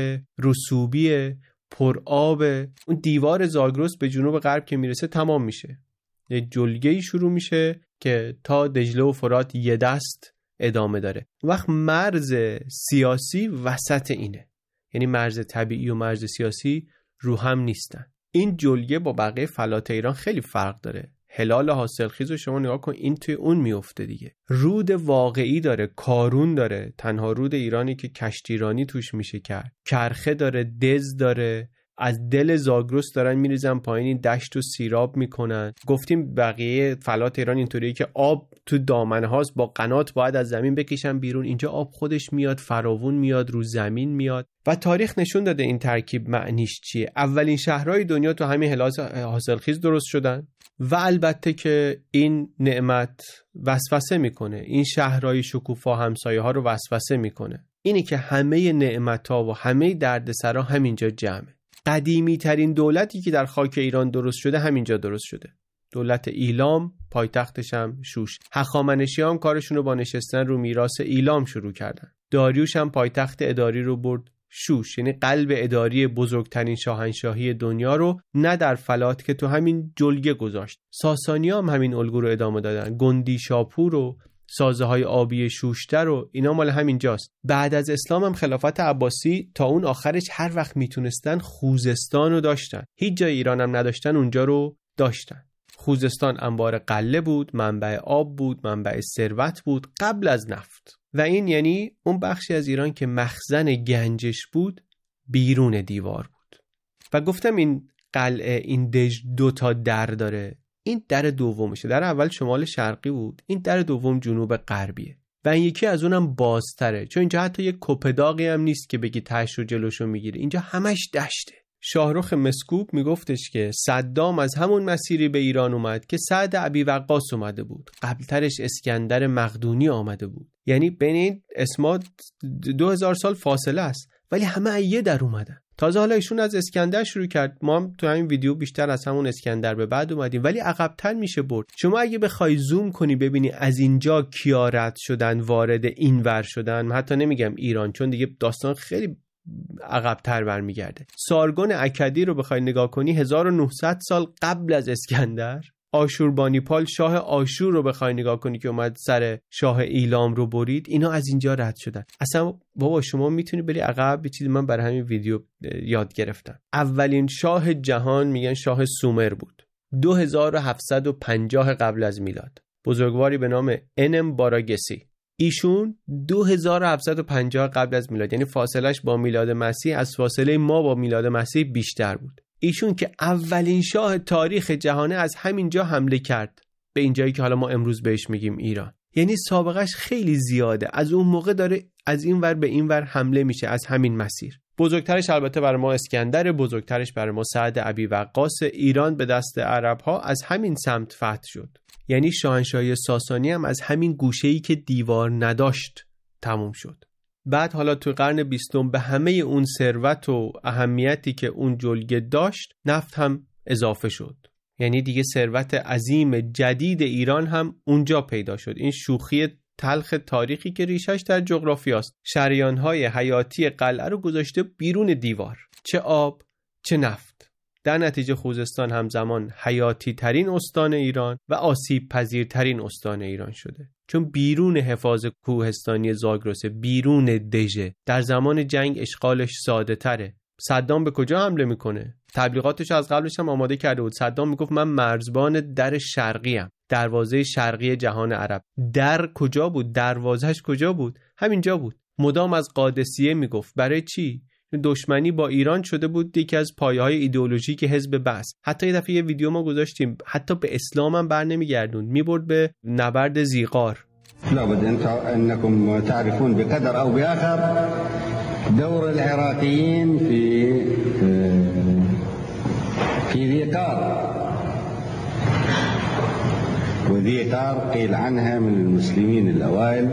رسوبی، پر آب. اون دیوار زاگرس به جنوب غرب که میرسه تمام میشه، یه جلگه‌ای شروع میشه که تا دجله و فرات یه دست ادامه داره. وقت مرز سیاسی وسط اینه، یعنی مرز طبیعی و مرز سیاسی رو هم نیستن. این جلگه با بقیه فلات ایران خیلی فرق داره. هلال حاصلخیز رو شما نگاه کن، این توی اون میفته دیگه. رود واقعی داره، کارون داره، تنها رود ایرانی که کشتیرانی توش میشه کرد. کرخه داره، دز داره، از دل زاگرس دارن میریزن پایین، این دشت و سیراب میکنن. گفتیم بقیه فلات ایران اینطوریه که آب تو دامنه هاست، با قنات باید از زمین بکشن بیرون. اینجا آب خودش میاد، فراوون میاد، رو زمین میاد. و تاریخ نشون داده این ترکیب معنیش چیه. اولین شهرهای دنیا تو همین هلال حاصلخیز درست شدن و البته که این نعمت وسوسه میکنه، این شهرهای شکوفا همسایه ها رو وسوسه میکنه. اینی که همه نعمت‌ها و همه دردسرا همینجا جمعه. قدیمی ترین دولتی که در خاک ایران درست شده همینجا درست شده. دولت ایلام، پایتختش هم شوش. هخامنشی هم کارشون رو با نشستن رو میراث ایلام شروع کردن. داریوش هم پایتخت اداری رو برد شوش، یعنی قلب اداری بزرگترین شاهنشاهی دنیا رو نه در فلات که تو همین جلگه گذاشت. ساسانی هم همین الگو رو ادامه دادن. گندی شاپور و سازه های آبی شوشتر و اینا مال همین جاست. بعد از اسلام هم خلافت عباسی تا اون آخرش هر وقت میتونستن خوزستان رو داشتن. هیچ جای ایران هم نداشتن اونجا رو داشتن. خوزستان انبار غله بود، منبع آب بود، منبع ثروت بود قبل از نفت. و این یعنی اون بخشی از ایران که مخزن گنجش بود بیرون دیوار بود. و گفتم این قلعه، این دژ دو تا در داره. این در دومشه. در اول شمال شرقی بود، این در دوم جنوب غربیه. و این یکی از اونم بازتره، چون اینجا حتی یک کپداغی هم نیست که بگی تهش رو جلوشو میگیره. اینجا همش دشته. شاهرخ مسکوب میگفتش که صدام از همون مسیری به ایران اومد که سعد ابی وقاص اومده بود. قبلترش اسکندر مقدونی آمده بود. یعنی بین این اسما دو هزار سال فاصله است، ولی همه یه در اومدن. تازه حالا ایشون از اسکندر شروع کرد. ما هم تو همین ویدیو بیشتر از همون اسکندر به بعد اومدیم، ولی عقب‌تر میشه برد. شما اگه بخوای زوم کنی ببینی از اینجا کیا رد شدن، وارد این ور شدن، حتی نمیگم ایران چون دیگه داستان خیلی عقب‌تر برمیگرده. سارگون اکدی رو بخوای نگاه کنی هزار و نهصد سال قبل از اسکندر. آشوربانیپال شاه آشور رو بخوای نگاه کنی که اومد سر شاه ایلام رو برید، اینا از اینجا رد شدن. اصلا بابا شما میتونی بری عقب. به چیزی من برای همین ویدیو یاد گرفتم. اولین شاه جهان میگن شاه سومر بود، دو هزار و هفتصد و پنجاه قبل از میلاد. بزرگواری به نام انم باراگسی. ایشون دو هزار و هفتصد و پنجاه قبل از میلاد، یعنی فاصلش با میلاد مسیح از فاصله ما با میلاد مسیح بیشتر بود. ایشون که اولین شاه تاریخ جهانه از همین جا حمله کرد به این جایی که حالا ما امروز بهش میگیم ایران. یعنی سابقش خیلی زیاده. از اون موقع داره از این ور به این ور حمله میشه از همین مسیر. بزرگترش البته برای ما اسکندر، بزرگترش برای ما سعد ابی وقاص. ایران به دست عرب‌ها از همین سمت فتح شد. یعنی شاهنشاهی ساسانی هم از همین گوشه‌ای که دیوار نداشت تموم شد. بعد حالا تو قرن بیستم به همه اون ثروت و اهمیتی که اون جلگه داشت نفت هم اضافه شد. یعنی دیگه ثروت عظیم جدید ایران هم اونجا پیدا شد. این شوخی تلخ تاریخی که ریشش در جغرافیاست. شریان‌های حیاتی قلعه رو گذاشته بیرون دیوار، چه آب چه نفت. در نتیجه خوزستان همزمان حیاتی ترین استان ایران و آسیب پذیرترین استان ایران شده، چون بیرون حفاظ کوهستانی زاگرس، بیرون دژه. در زمان جنگ اشغالش ساده تره. صدام به کجا حمله میکنه؟ تبلیغاتش از قبلش هم آماده کرده بود. صدام میگفت من مرزبان در شرقی ام، دروازه شرقی جهان عرب. در کجا بود؟ دروازهش کجا بود؟ همینجا بود. مدام از قادسیه میگفت. برای چی؟ دشمنی با ایران شده بود یکی از پایه‌های ایدئولوژیک حزب بعث. حتی یه دفعه یه ویدیو ما گذاشتیم، حتی به اسلام هم بر نمیگردوند، میبرد به نبرد زیغار. لابد انكم تعرفون بقدر او باخر دور العراقيين في في ذي قار وذي قار قيل عنها من المسلمين الاوائل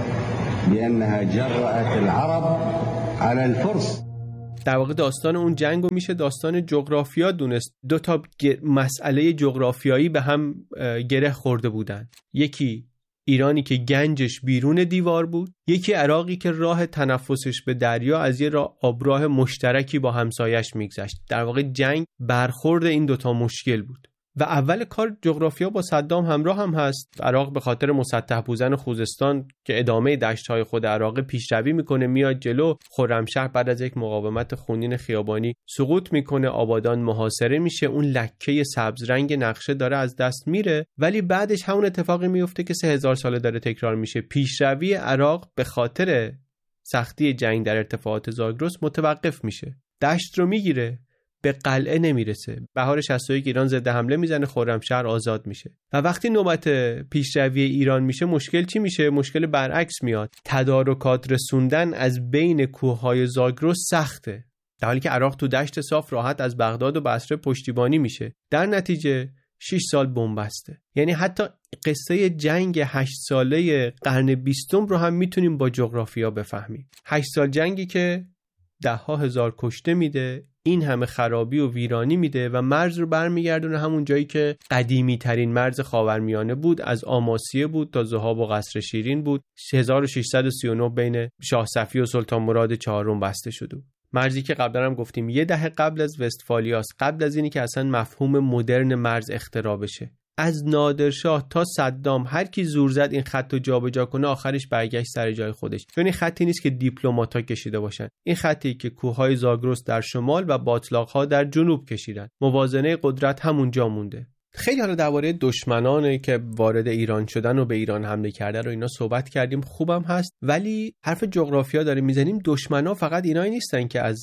بانها جرأت العرب على الفرس. در واقع داستان اون جنگو میشه داستان جغرافیا دونست. دو تا مسئله جغرافیایی به هم گره خورده بودن. یکی ایرانی که گنجش بیرون دیوار بود، یکی عراقی که راه تنفسش به دریا از یه راه آبراه مشترکی با همسایش میگذشت. در واقع جنگ برخورد این دوتا مشکل بود و اول کار جغرافیا با صدام همراه هم هست. عراق به خاطر مسطح بودن خوزستان که ادامه دشت‌های خود عراق پیشروی میکنه، میاد جلو. خرمشهر بعد از یک مقاومت خونین خیابانی سقوط میکنه، آبادان محاصره میشه، اون لکه سبز رنگ نقشه داره از دست میره. ولی بعدش همون اتفاقی میفته که سه هزار ساله داره تکرار میشه. پیشروی عراق به خاطر سختی جنگ در ارتفاعات زاگرس متوقف میشه، دشت رو میگیره، به قلعه نمیرسه. بهار شصت و یک ایران ضد حمله میزنه، خرمشهر آزاد میشه. و وقتی نوبت پیشروی ایران میشه، مشکل چی میشه؟ مشکل برعکس میاد. تدارکات رسوندن از بین کوههای زاگرس سخته، در حالی که عراق تو دشت صاف راحت از بغداد و بصره پشتیبانی میشه. در نتیجه شش سال بنبسته. یعنی حتی قصه جنگ هشت ساله قرن بیستم رو هم میتونیم با جغرافیا بفهمیم. هشت سال جنگی که ده ها هزار کشته میده، این همه خرابی و ویرانی میده و مرز رو برمیگردونه همون جایی که قدیمی ترین مرز خاورمیانه بود. از آماسیه بود تا ذهاب و قصر شیرین بود. هزار و ششصد و سی و نه بین شاه صفی و سلطان مراد چهارم بسته شده بود. مرزی که قبلا هم گفتیم یه دهه قبل از وستفالیاست، قبل از اینی که اصلا مفهوم مدرن مرز اختراع بشه. از نادرشاه تا صدام هر کی زور زد این خط رو جابجا کنه، آخرش برگشت سر جای خودش. چون این خطی نیست که دیپلمات‌ها کشیده باشن، این خطی که کوههای زاگرس در شمال و باتلاق‌ها در جنوب کشیدن. موازنه قدرت همونجا مونده. خیلی حالا درباره دشمنانی که وارد ایران شدن و به ایران حمله کردن رو اینا صحبت کردیم، خوبم هست. ولی حرف جغرافیا داریم میزنیم، دشمنا فقط اینایی نیستن که از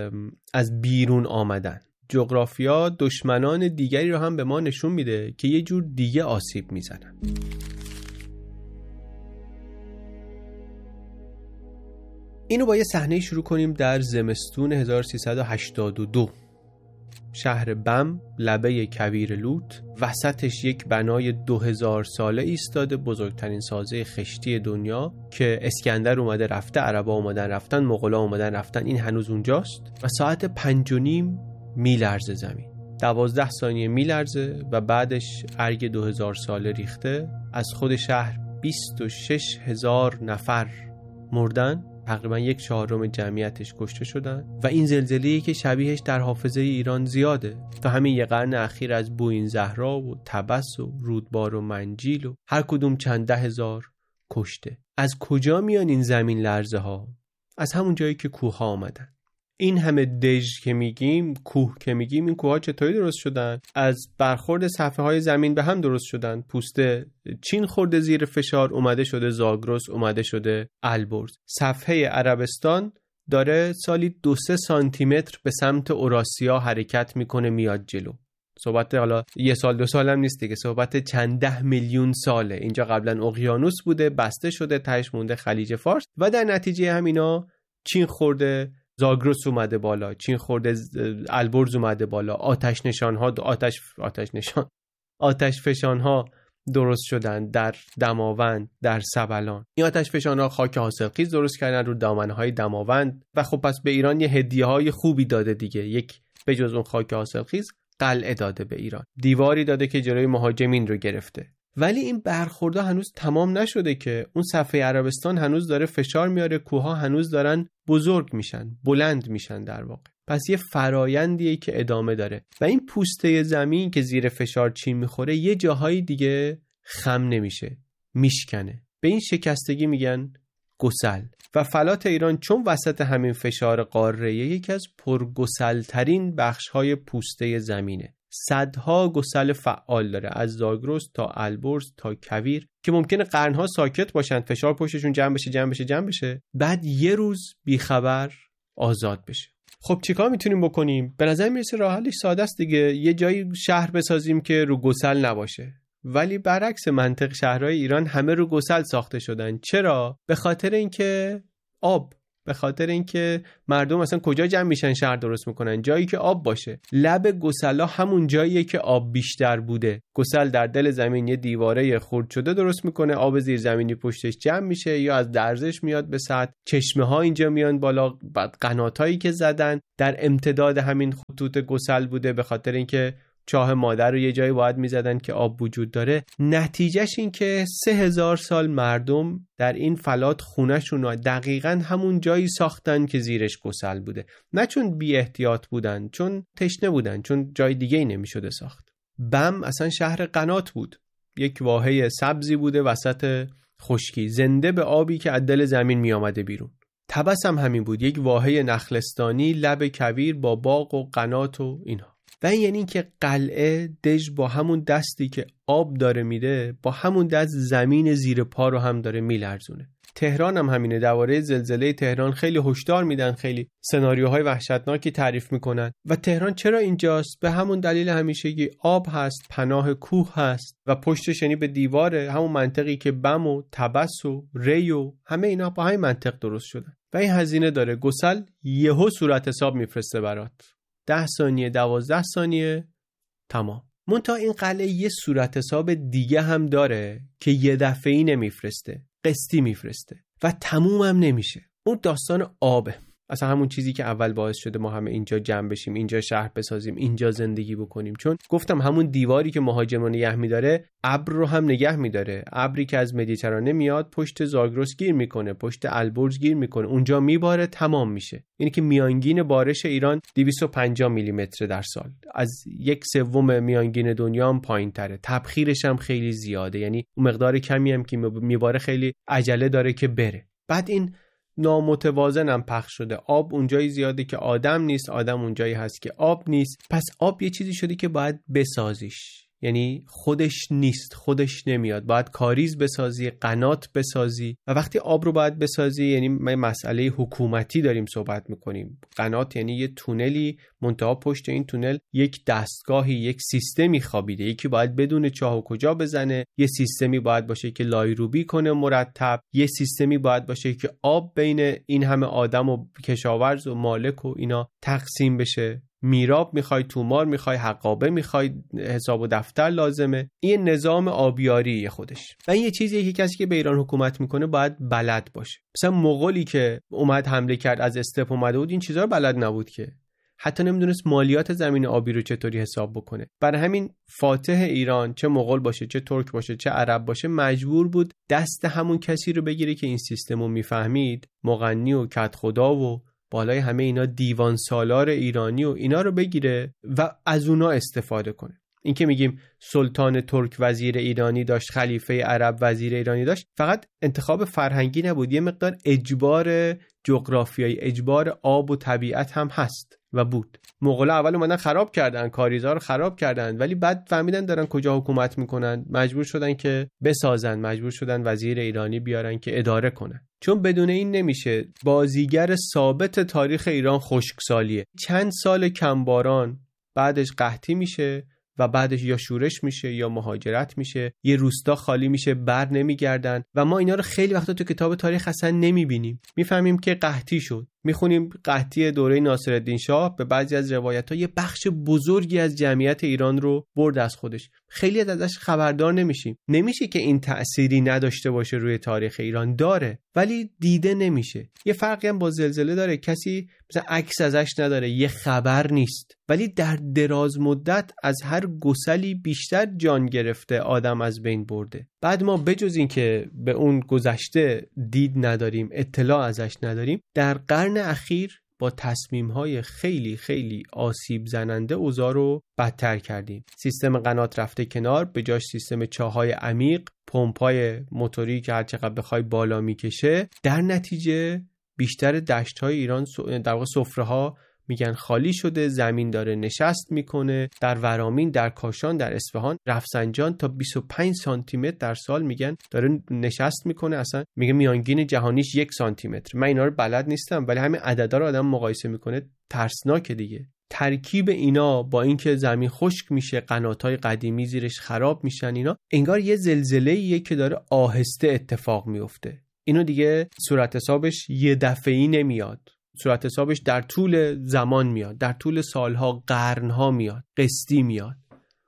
از بیرون آمدن. جغرافیا دشمنان دیگری رو هم به ما نشون میده که یه جور دیگه آسیب میزنن. اینو با یه صحنه شروع کنیم در زمستون هزار و سیصد و هشتاد و دو. شهر بم، لبه کویر لوط، وسطش یک بنای دو هزار ساله ایستاده، بزرگترین سازه خشتی دنیا که اسکندر اومده رفته، عربا اومدن رفتن، مغولا اومدن رفتن، این هنوز اونجاست و ساعت پنج و نیم میلرزه زمین. دوازده ثانیه میلرزه و بعدش ارگ دو هزار ساله ریخته. از خود شهر بیست و شش هزار نفر مردن، تقریبا یک چهارم جمعیتش کشته شدن و این زلزله‌ای که شبیهش در حافظه ایران زیاده. تا همین یه قرن اخیر از بوین زهرا و تبس و رودبار و منجیل و هر کدوم چند ده هزار کشته. از کجا میان این زمین لرزه ها؟ از همون جایی که کوه ها آمدن. این همه دژ که میگیم، کوه که میگیم، این کوه ها چطوری درست شدن؟ از برخورد صفحه های زمین به هم درست شدن. پوسته چین خورده زیر فشار، اومده شده زاگرس، اومده شده البرز. صفحه عربستان داره سالی دو سه سانتی متر به سمت اوراسیا حرکت میکنه، میاد جلو. صحبت حالا یه سال دو سال هم نیست دیگه، صحبت چند ده میلیون ساله. اینجا قبلا اقیانوس بوده، بسته شده، تهش مونده خلیج فارس و در نتیجه همینا چین خورده زاگرس اومده بالا، چین خورده البرز اومده بالا، آتش نشان ها آتش آتش نشان آتش فشان ها درست شدن در دماوند، در سبلان. این آتش فشان ها خاک حاصلخیز درست کردن رو دامنه های دماوند و خب پس به ایران یه هدیه های خوبی داده دیگه. یک به جز اون خاک حاصلخیز، قلعه داده به ایران، دیواری داده که جلوی مهاجمین رو گرفته. ولی این برخوردها هنوز تمام نشده که اون صفحه عربستان هنوز داره فشار میاره، کوهها هنوز دارن بزرگ میشن، بلند میشن در واقع. پس یه فرایندیه که ادامه داره و این پوسته زمین که زیر فشار چین میخوره یه جاهای دیگه خم نمیشه، میشکنه. به این شکستگی میگن گسل. و فلات ایران چون وسط همین فشار قاره یکی از پرگسلترین بخش‌های پوسته زمینه. صدها گسل فعال داره، از زاگرس تا البرز تا کویر، که ممکنه قرنها ساکت باشن، فشار پشتشون جمع بشه جمع بشه جمع بشه، بعد یه روز بیخبر آزاد بشه. خب چیکار میتونیم بکنیم؟ به نظر میرسه راه حلش ساده است دیگه. یه جایی شهر بسازیم که رو گسل نباشه. ولی برعکس منطق شهرهای ایران همه رو گسل ساخته شدن. چرا؟ به خاطر اینکه آب، به خاطر اینکه مردم اصلا کجا جمع میشن شهر درست میکنن؟ جایی که آب باشه. لب گسلا همون جاییه که آب بیشتر بوده. گسل در دل زمین یه دیواره خرد شده درست میکنه، آب زیر زمینی پشتش جمع میشه یا از درزش میاد به سطح، چشمه ها اینجا میان بالا، بعد قناتایی که زدن در امتداد همین خطوط گسل بوده، به خاطر اینکه چاه مادر رو یه جایی باید میزدن که آب وجود داره. نتیجهش این که سه هزار سال مردم در این فلات خونه‌شون رو دقیقاً همون جایی ساختن که زیرش گسل بوده. نه چون بی احتیاط بودن، چون تشنه بودن، چون جای دیگه ای نمیشده ساخت. بم اصلا شهر قنات بود، یک واحه سبزی بوده وسط خشکی، زنده به آبی که از دل زمین می آمده بیرون. طبس هم همین بود، یک واحه نخلستانی لب کویر با باغ و قنات و اینها. و این یعنی که قلعه دژ با همون دستی که آب داره میده، با همون دست زمین زیر پا رو هم داره میلرزونه. تهران هم همینه. درباره زلزله تهران خیلی هشدار میدن، خیلی سناریوهای وحشتناکی تعریف میکنن. و تهران چرا اینجاست؟ به همون دلیل همیشگی آب هست، پناه کوه هست و پشتش یعنی به دیواره، همون منطقی که بم و طبس و ری و همه اینا با همین منطق درست شدن. و این هزینه داره. گسل یهو صورت حساب میفرسته برات، ده ثانیه دوازده ثانیه تمام. منتها این قلعه یه صورت حساب دیگه هم داره که یه دفعه‌ای نمیفرسته، قسطی میفرسته و تموم هم نمیشه. اون داستان آبه. اصلا همون چیزی که اول باعث شده ما همه اینجا جمع بشیم، اینجا شهر بسازیم، اینجا زندگی بکنیم. چون گفتم همون دیواری که مهاجمان نگه می‌داره، ابر رو هم نگه می‌داره. ابری که از مدیترانه میاد پشت زاگرس گیر میکنه، پشت البرز گیر میکنه، اونجا میباره، تمام میشه. اینی که میانگین بارش ایران دویست و پنجاه میلی متر در سال، از یک سوم میانگین دنیا هم پایین‌تره. تبخیرش هم خیلی زیاده، یعنی اون مقدار کمی هم که میباره خیلی عجله داره که بره. بعد این نامتوازن هم پخش شده. آب اونجایی زیاده که آدم نیست، آدم اونجایی هست که آب نیست. پس آب یه چیزی شده که باید بسازیش، یعنی خودش نیست، خودش نمیاد. باید کاریز بسازی، قنات بسازی. و وقتی آب رو باید بسازی، یعنی ما مسئله حکومتی داریم صحبت میکنیم. قنات یعنی یه تونلی، منتها پشت این تونل یک دستگاهی، یک سیستمی خوابیده. یکی باید بدون چاه و کجا بزنه، یه سیستمی باید باشه که لایروبی کنه مرتب، یه سیستمی باید باشه که آب بین این همه آدم و کشاورز و مالک و اینا تقسیم بشه. میراب میخوای، تومار میخوای، حقابه میخوای، حساب و دفتر لازمه. این نظام آبیاری خودش. و این یه چیزیه که کسی که به ایران حکومت میکنه باید بلد باشه. مثلا مغولی که اومد حمله کرد، از استپ اومده بود، این چیزا رو بلد نبود که. حتی نمیدونست مالیات زمین آبی رو چطوری حساب بکنه. برای همین فاتح ایران، چه مغول باشه، چه ترک باشه، چه عرب باشه، مجبور بود دست همون کسی رو بگیره که این سیستم رو میفهمید، مغنی و کدخدا و بالای همه اینا دیوان سالار ایرانی و اینا رو بگیره و از اونا استفاده کنه. این که میگیم سلطان ترک وزیر ایرانی داشت، خلیفه عرب وزیر ایرانی داشت، فقط انتخاب فرهنگی نبود، یه مقدار اجبار جغرافیایی، اجبار آب و طبیعت هم هست و بود. مغول اول اومدن خراب کردن، کاریزا رو خراب کردن، ولی بعد فهمیدن دارن کجا حکومت میکنن، مجبور شدن که بسازن، مجبور شدن وزیر ایرانی بیارن که اداره کنن. چون بدون این نمیشه. بازیگر ثابت تاریخ ایران خشکسالیه. چند سال کمباران، بعدش قحطی میشه و بعدش یا شورش میشه یا مهاجرت میشه، یه روستا خالی میشه، بر نمیگردن و ما اینا رو خیلی وقتا تو کتاب تاریخ اصلا نمیبینیم. میفهمیم که قحطی شد، میخونیم قحطی دوره ناصرالدین شاه به بعضی از روایت‌ها یه بخش بزرگی از جمعیت ایران رو برد از خودش. خیلی ازش خبردار نمیشیم. نمیشه که این تأثیری نداشته باشه روی تاریخ ایران، داره ولی دیده نمیشه. یه فرقی هم با زلزله داره، کسی مثلا عکس ازش نداره، یه خبر نیست، ولی در دراز مدت از هر گسلی بیشتر جان گرفته، آدم از بین برده. بعد ما بجز این که به اون گذشته دید نداریم، اطلاع ازش نداریم، در قرن اخیر با تصمیم‌های خیلی خیلی آسیب زننده اوضاع رو بدتر کردیم. سیستم قنات رفته کنار، به جاش سیستم چاهای عمیق، پمپ‌های موتوری که هر چقدر بخوای بالا میکشه. در نتیجه بیشتر دشت‌های ایران در واقع سفره‌ها میگن خالی شده، زمین داره نشست میکنه. در ورامین، در کاشان، در اصفهان، رفسنجان تا بیست و پنج سانتی متر در سال میگن داره نشست میکنه. اصلا میگه میانگین جهانیش یک سانتی متر. من اینا رو بلد نیستم ولی همین عددا رو آدم مقایسه میکنه، ترسناکه دیگه. ترکیب اینا با اینکه زمین خشک میشه، قنات‌های قدیمی زیرش خراب میشن، اینا انگار یه زلزله‌ایه که داره آهسته اتفاق میفته. اینو دیگه صورت حسابش یه دفعه‌ای نمیاد، صورت حسابش در طول زمان میاد، در طول سالها، قرنها میاد، قسطی میاد.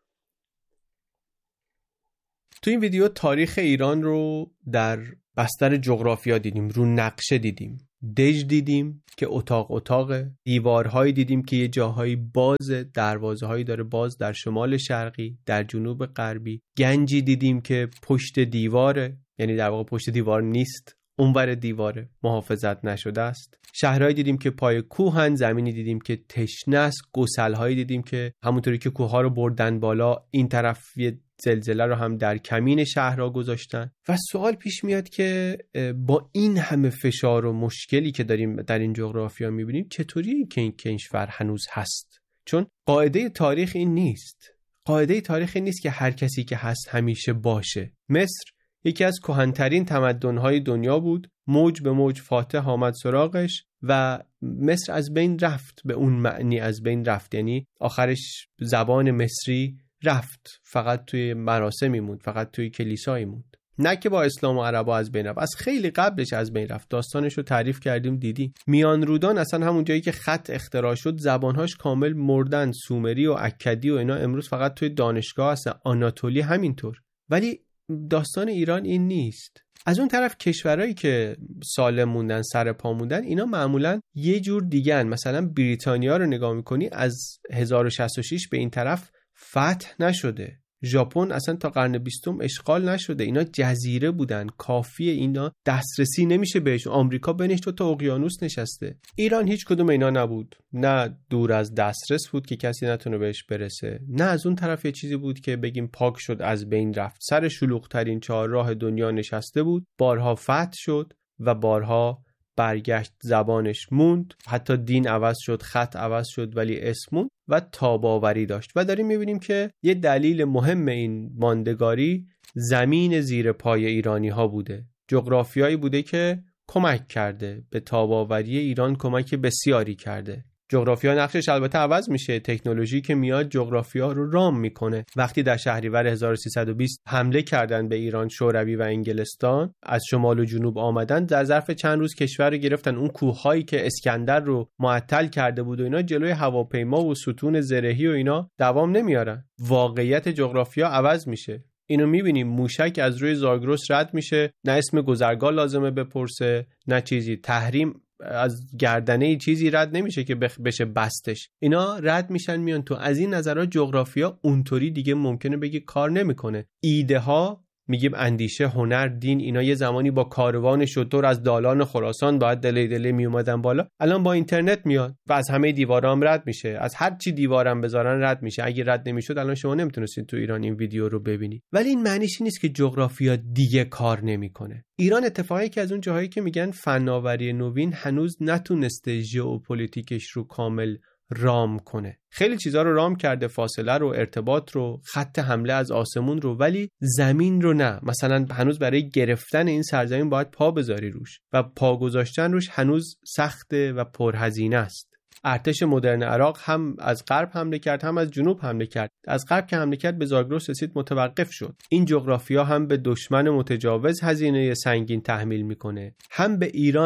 تو این ویدیو تاریخ ایران رو در بستر جغرافیا دیدیم، رو نقشه دیدیم. دژ دیدیم که اتاق اتاقه، دیوارهایی دیدیم که یه جاهایی بازه، دروازه‌هایی داره باز در شمال شرقی، در جنوب غربی. گنجی دیدیم که پشت دیواره، یعنی در واقع پشت دیوار نیست، اونور دیواره، محافظت نشده است. شهرهایی دیدیم که پای کوهن، زمینی دیدیم که تشنه است، گسل‌هایی دیدیم که همونطوری که کوه‌ها رو بردن بالا، این طرف یه زلزله رو هم در کمین شهرها گذاشتن. و سوال پیش میاد که با این همه فشار و مشکلی که داریم در این جغرافیا میبینیم، چطوریه که این کشور هنوز هست؟ چون قاعده تاریخ این نیست. قاعده تاریخ این نیست که هر کسی که هست همیشه باشه. مصر یکی از کهن‌ترین تمدن‌های دنیا بود، موج به موج فاتح آمد سراغش و مصر از بین رفت. به اون معنی از بین رفت، یعنی آخرش زبان مصری رفت، فقط توی مراسمی موند، فقط توی کلیسایی موند. نه که با اسلام و عربا از بین رفت، از خیلی قبلش از بین رفت. داستانش رو تعریف کردیم، دیدی. میان رودان اصلا همون جایی که خط اختراع شد زبانهاش کامل مردن، سومری و اکدی و اینا امروز فقط توی دانشگاه هستن، آناتولی همینطور. ولی داستان ایران این نیست. از اون طرف کشورهایی که سالم موندن، سر پا موندن، اینا معمولا یه جور دیگه‌ن. مثلا بریتانیا رو نگاه میکنی، از هزار و شصت و شش به این طرف فتح نشده. ژاپن اصلا تا قرن بیستم اشغال نشده. اینا جزیره بودن، کافیه اینا دسترسی نمیشه بهش. آمریکا بینش تو تا اقیانوس نشسته. ایران هیچ کدوم اینا نبود. نه دور از دسترس بود که کسی نتونه بهش برسه، نه از اون طرف یه چیزی بود که بگیم پاک شد، از بین رفت. سر شلوغ ترین چهارراه دنیا نشسته بود، بارها فتح شد و بارها برگشت، زبانش موند، حتی دین عوض شد، خط عوض شد، ولی اسم موند و تاباوری داشت. و داریم میبینیم که یه دلیل مهم این ماندگاری زمین زیر پای ایرانی ها بوده. جغرافیایی بوده که کمک کرده به تاباوری ایران، کمک بسیاری کرده. جغرافیا نقشش البته عوض میشه، تکنولوژی که میاد جغرافیا رو رام میکنه. وقتی در شهریور هزار و سیصد و بیست حمله کردن به ایران شوروی و انگلستان، از شمال و جنوب آمدن، در ظرف چند روز کشور رو گرفتن. اون کوههایی که اسکندر رو معطل کرده بود و اینا جلوی هواپیما و ستون زرهی و اینا دوام نمیارن. واقعیت جغرافیا عوض میشه. اینو میبینیم، موشک از روی زاگرس رد میشه، نه اسم گذرگاه لازمه بپرسه نه چیزی. تحریم از گردنه چیزی رد نمیشه که بشه بستش. اینا رد میشن میان تو. از این نظرها جغرافیا اونطوری دیگه ممکنه بگی کار نمیکنه. ایده ها، میگیم اندیشه، هنر، دین، اینا یه زمانی با کاروان شتر از دالان خراسان باید دله دله می اومدن بالا، الان با اینترنت میاد و از همه دیوارا هم رد میشه. از هر چی دیوارم بذارن رد میشه. اگه رد نمیشد الان شما نمیتونستید تو ایران این ویدیو رو ببینید. ولی این معنیش نیست که جغرافیا دیگه کار نمیکنه. ایران اتفاقی که از اون جاهایی که میگن فناوری نوین هنوز نتونسته ژئوپلیتیکش رو کامل رام کنه. خیلی چیزا رو رام کرده، فاصله رو، ارتباط رو، خط حمله از آسمون رو، ولی زمین رو نه. مثلا هنوز برای گرفتن این سرزمین باید پا بذاری روش و پا گذاشتن روش هنوز سخته و پرهزینه است. ارتش مدرن عراق هم از غرب حمله کرد هم از جنوب حمله کرد. از غرب که حمله کرد به زاگرس رسید، متوقف شد. این جغرافیا هم به دشمن متجاوز هزینه سنگین تحمیل میکنه، هم به ایران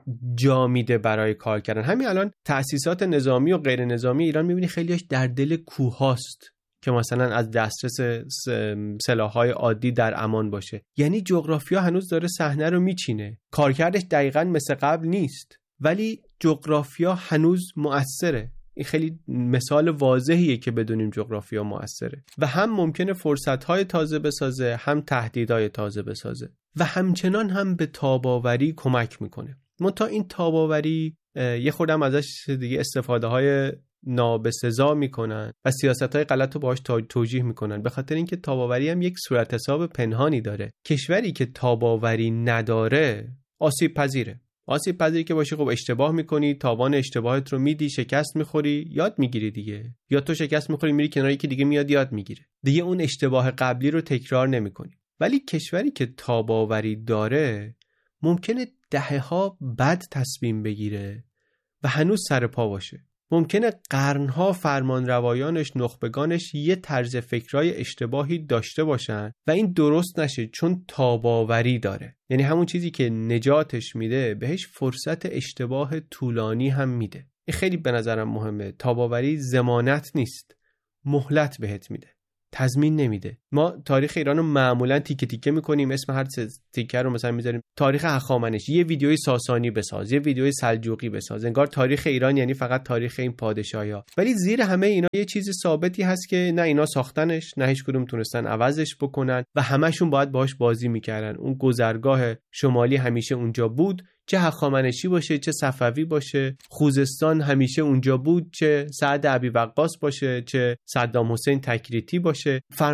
جا میده برای کار کردن. همین الان تأسیسات نظامی و غیر نظامی ایران میبینی خیلیش در دل کوه‌هاست که مثلا از دسترس سلاح‌های عادی در امان باشه. یعنی جغرافیا هنوز داره صحنه رو میچینه. کارکردش دقیقاً مثل قبل نیست، ولی جغرافیا هنوز مؤثره. این خیلی مثال واضحیه که بدونیم جغرافیا مؤثره و هم ممکنه فرصت‌های تازه بسازه، هم تهدیدهای تازه بسازه و همچنان هم به تاباوری کمک میکنه. منتها این تاباوری یه خوردم ازش دیگه استفاده های نابسزا میکنن و سیاست‌های غلط رو باهاش توجیه میکنن، به خاطر اینکه تاباوری هم یک صورت حساب پنهانی داره. کشوری که تاباوری نداره آسیب پذیره. آسیب پذیری که باشی، خب اشتباه میکنی، تاوان اشتباهت رو میدی، شکست میخوری، یاد میگیری دیگه. یا تو شکست میخوری میری کنار یکی دیگه میاد یاد میگیره. دیگه اون اشتباه قبلی رو تکرار نمیکنی. ولی کشوری که تاباوری داره ممکنه دهه‌ها بعد تصمیم بگیره و هنوز سر پا باشه. ممکنه قرنها فرمانروایانش، نخبگانش یه طرز فکرای اشتباهی داشته باشن و این درست نشه چون تاباوری داره. یعنی همون چیزی که نجاتش میده بهش فرصت اشتباه طولانی هم میده. این خیلی به نظرم مهمه. تاباوری ضمانت نیست، مهلت بهت میده، تضمین نمیده. ما تاریخ ایران رو معمولا تیکه تیکه میکنیم، اسم هر تیکه رو مثلا میذاریم تاریخ هخامنشی، یه ویدیوی ساسانی بساز، یه ویدیوی سلجوقی بساز، انگار تاریخ ایران یعنی فقط تاریخ این پادشاهی‌ها. ولی زیر همه اینا یه چیز ثابتی هست که نه اینا ساختنش، نه هیچ کدوم تونستن عوضش بکنن و همشون باید باهاش بازی میکردن. اون گذرگاه شمالی همیشه اونجا بود، چه هخامنشی باشه، چه صفوی باشه. خوزستان همیشه اونجا بود، چه سعد ابی وقاص باشه، چه صدام حسین تکریتی باشه.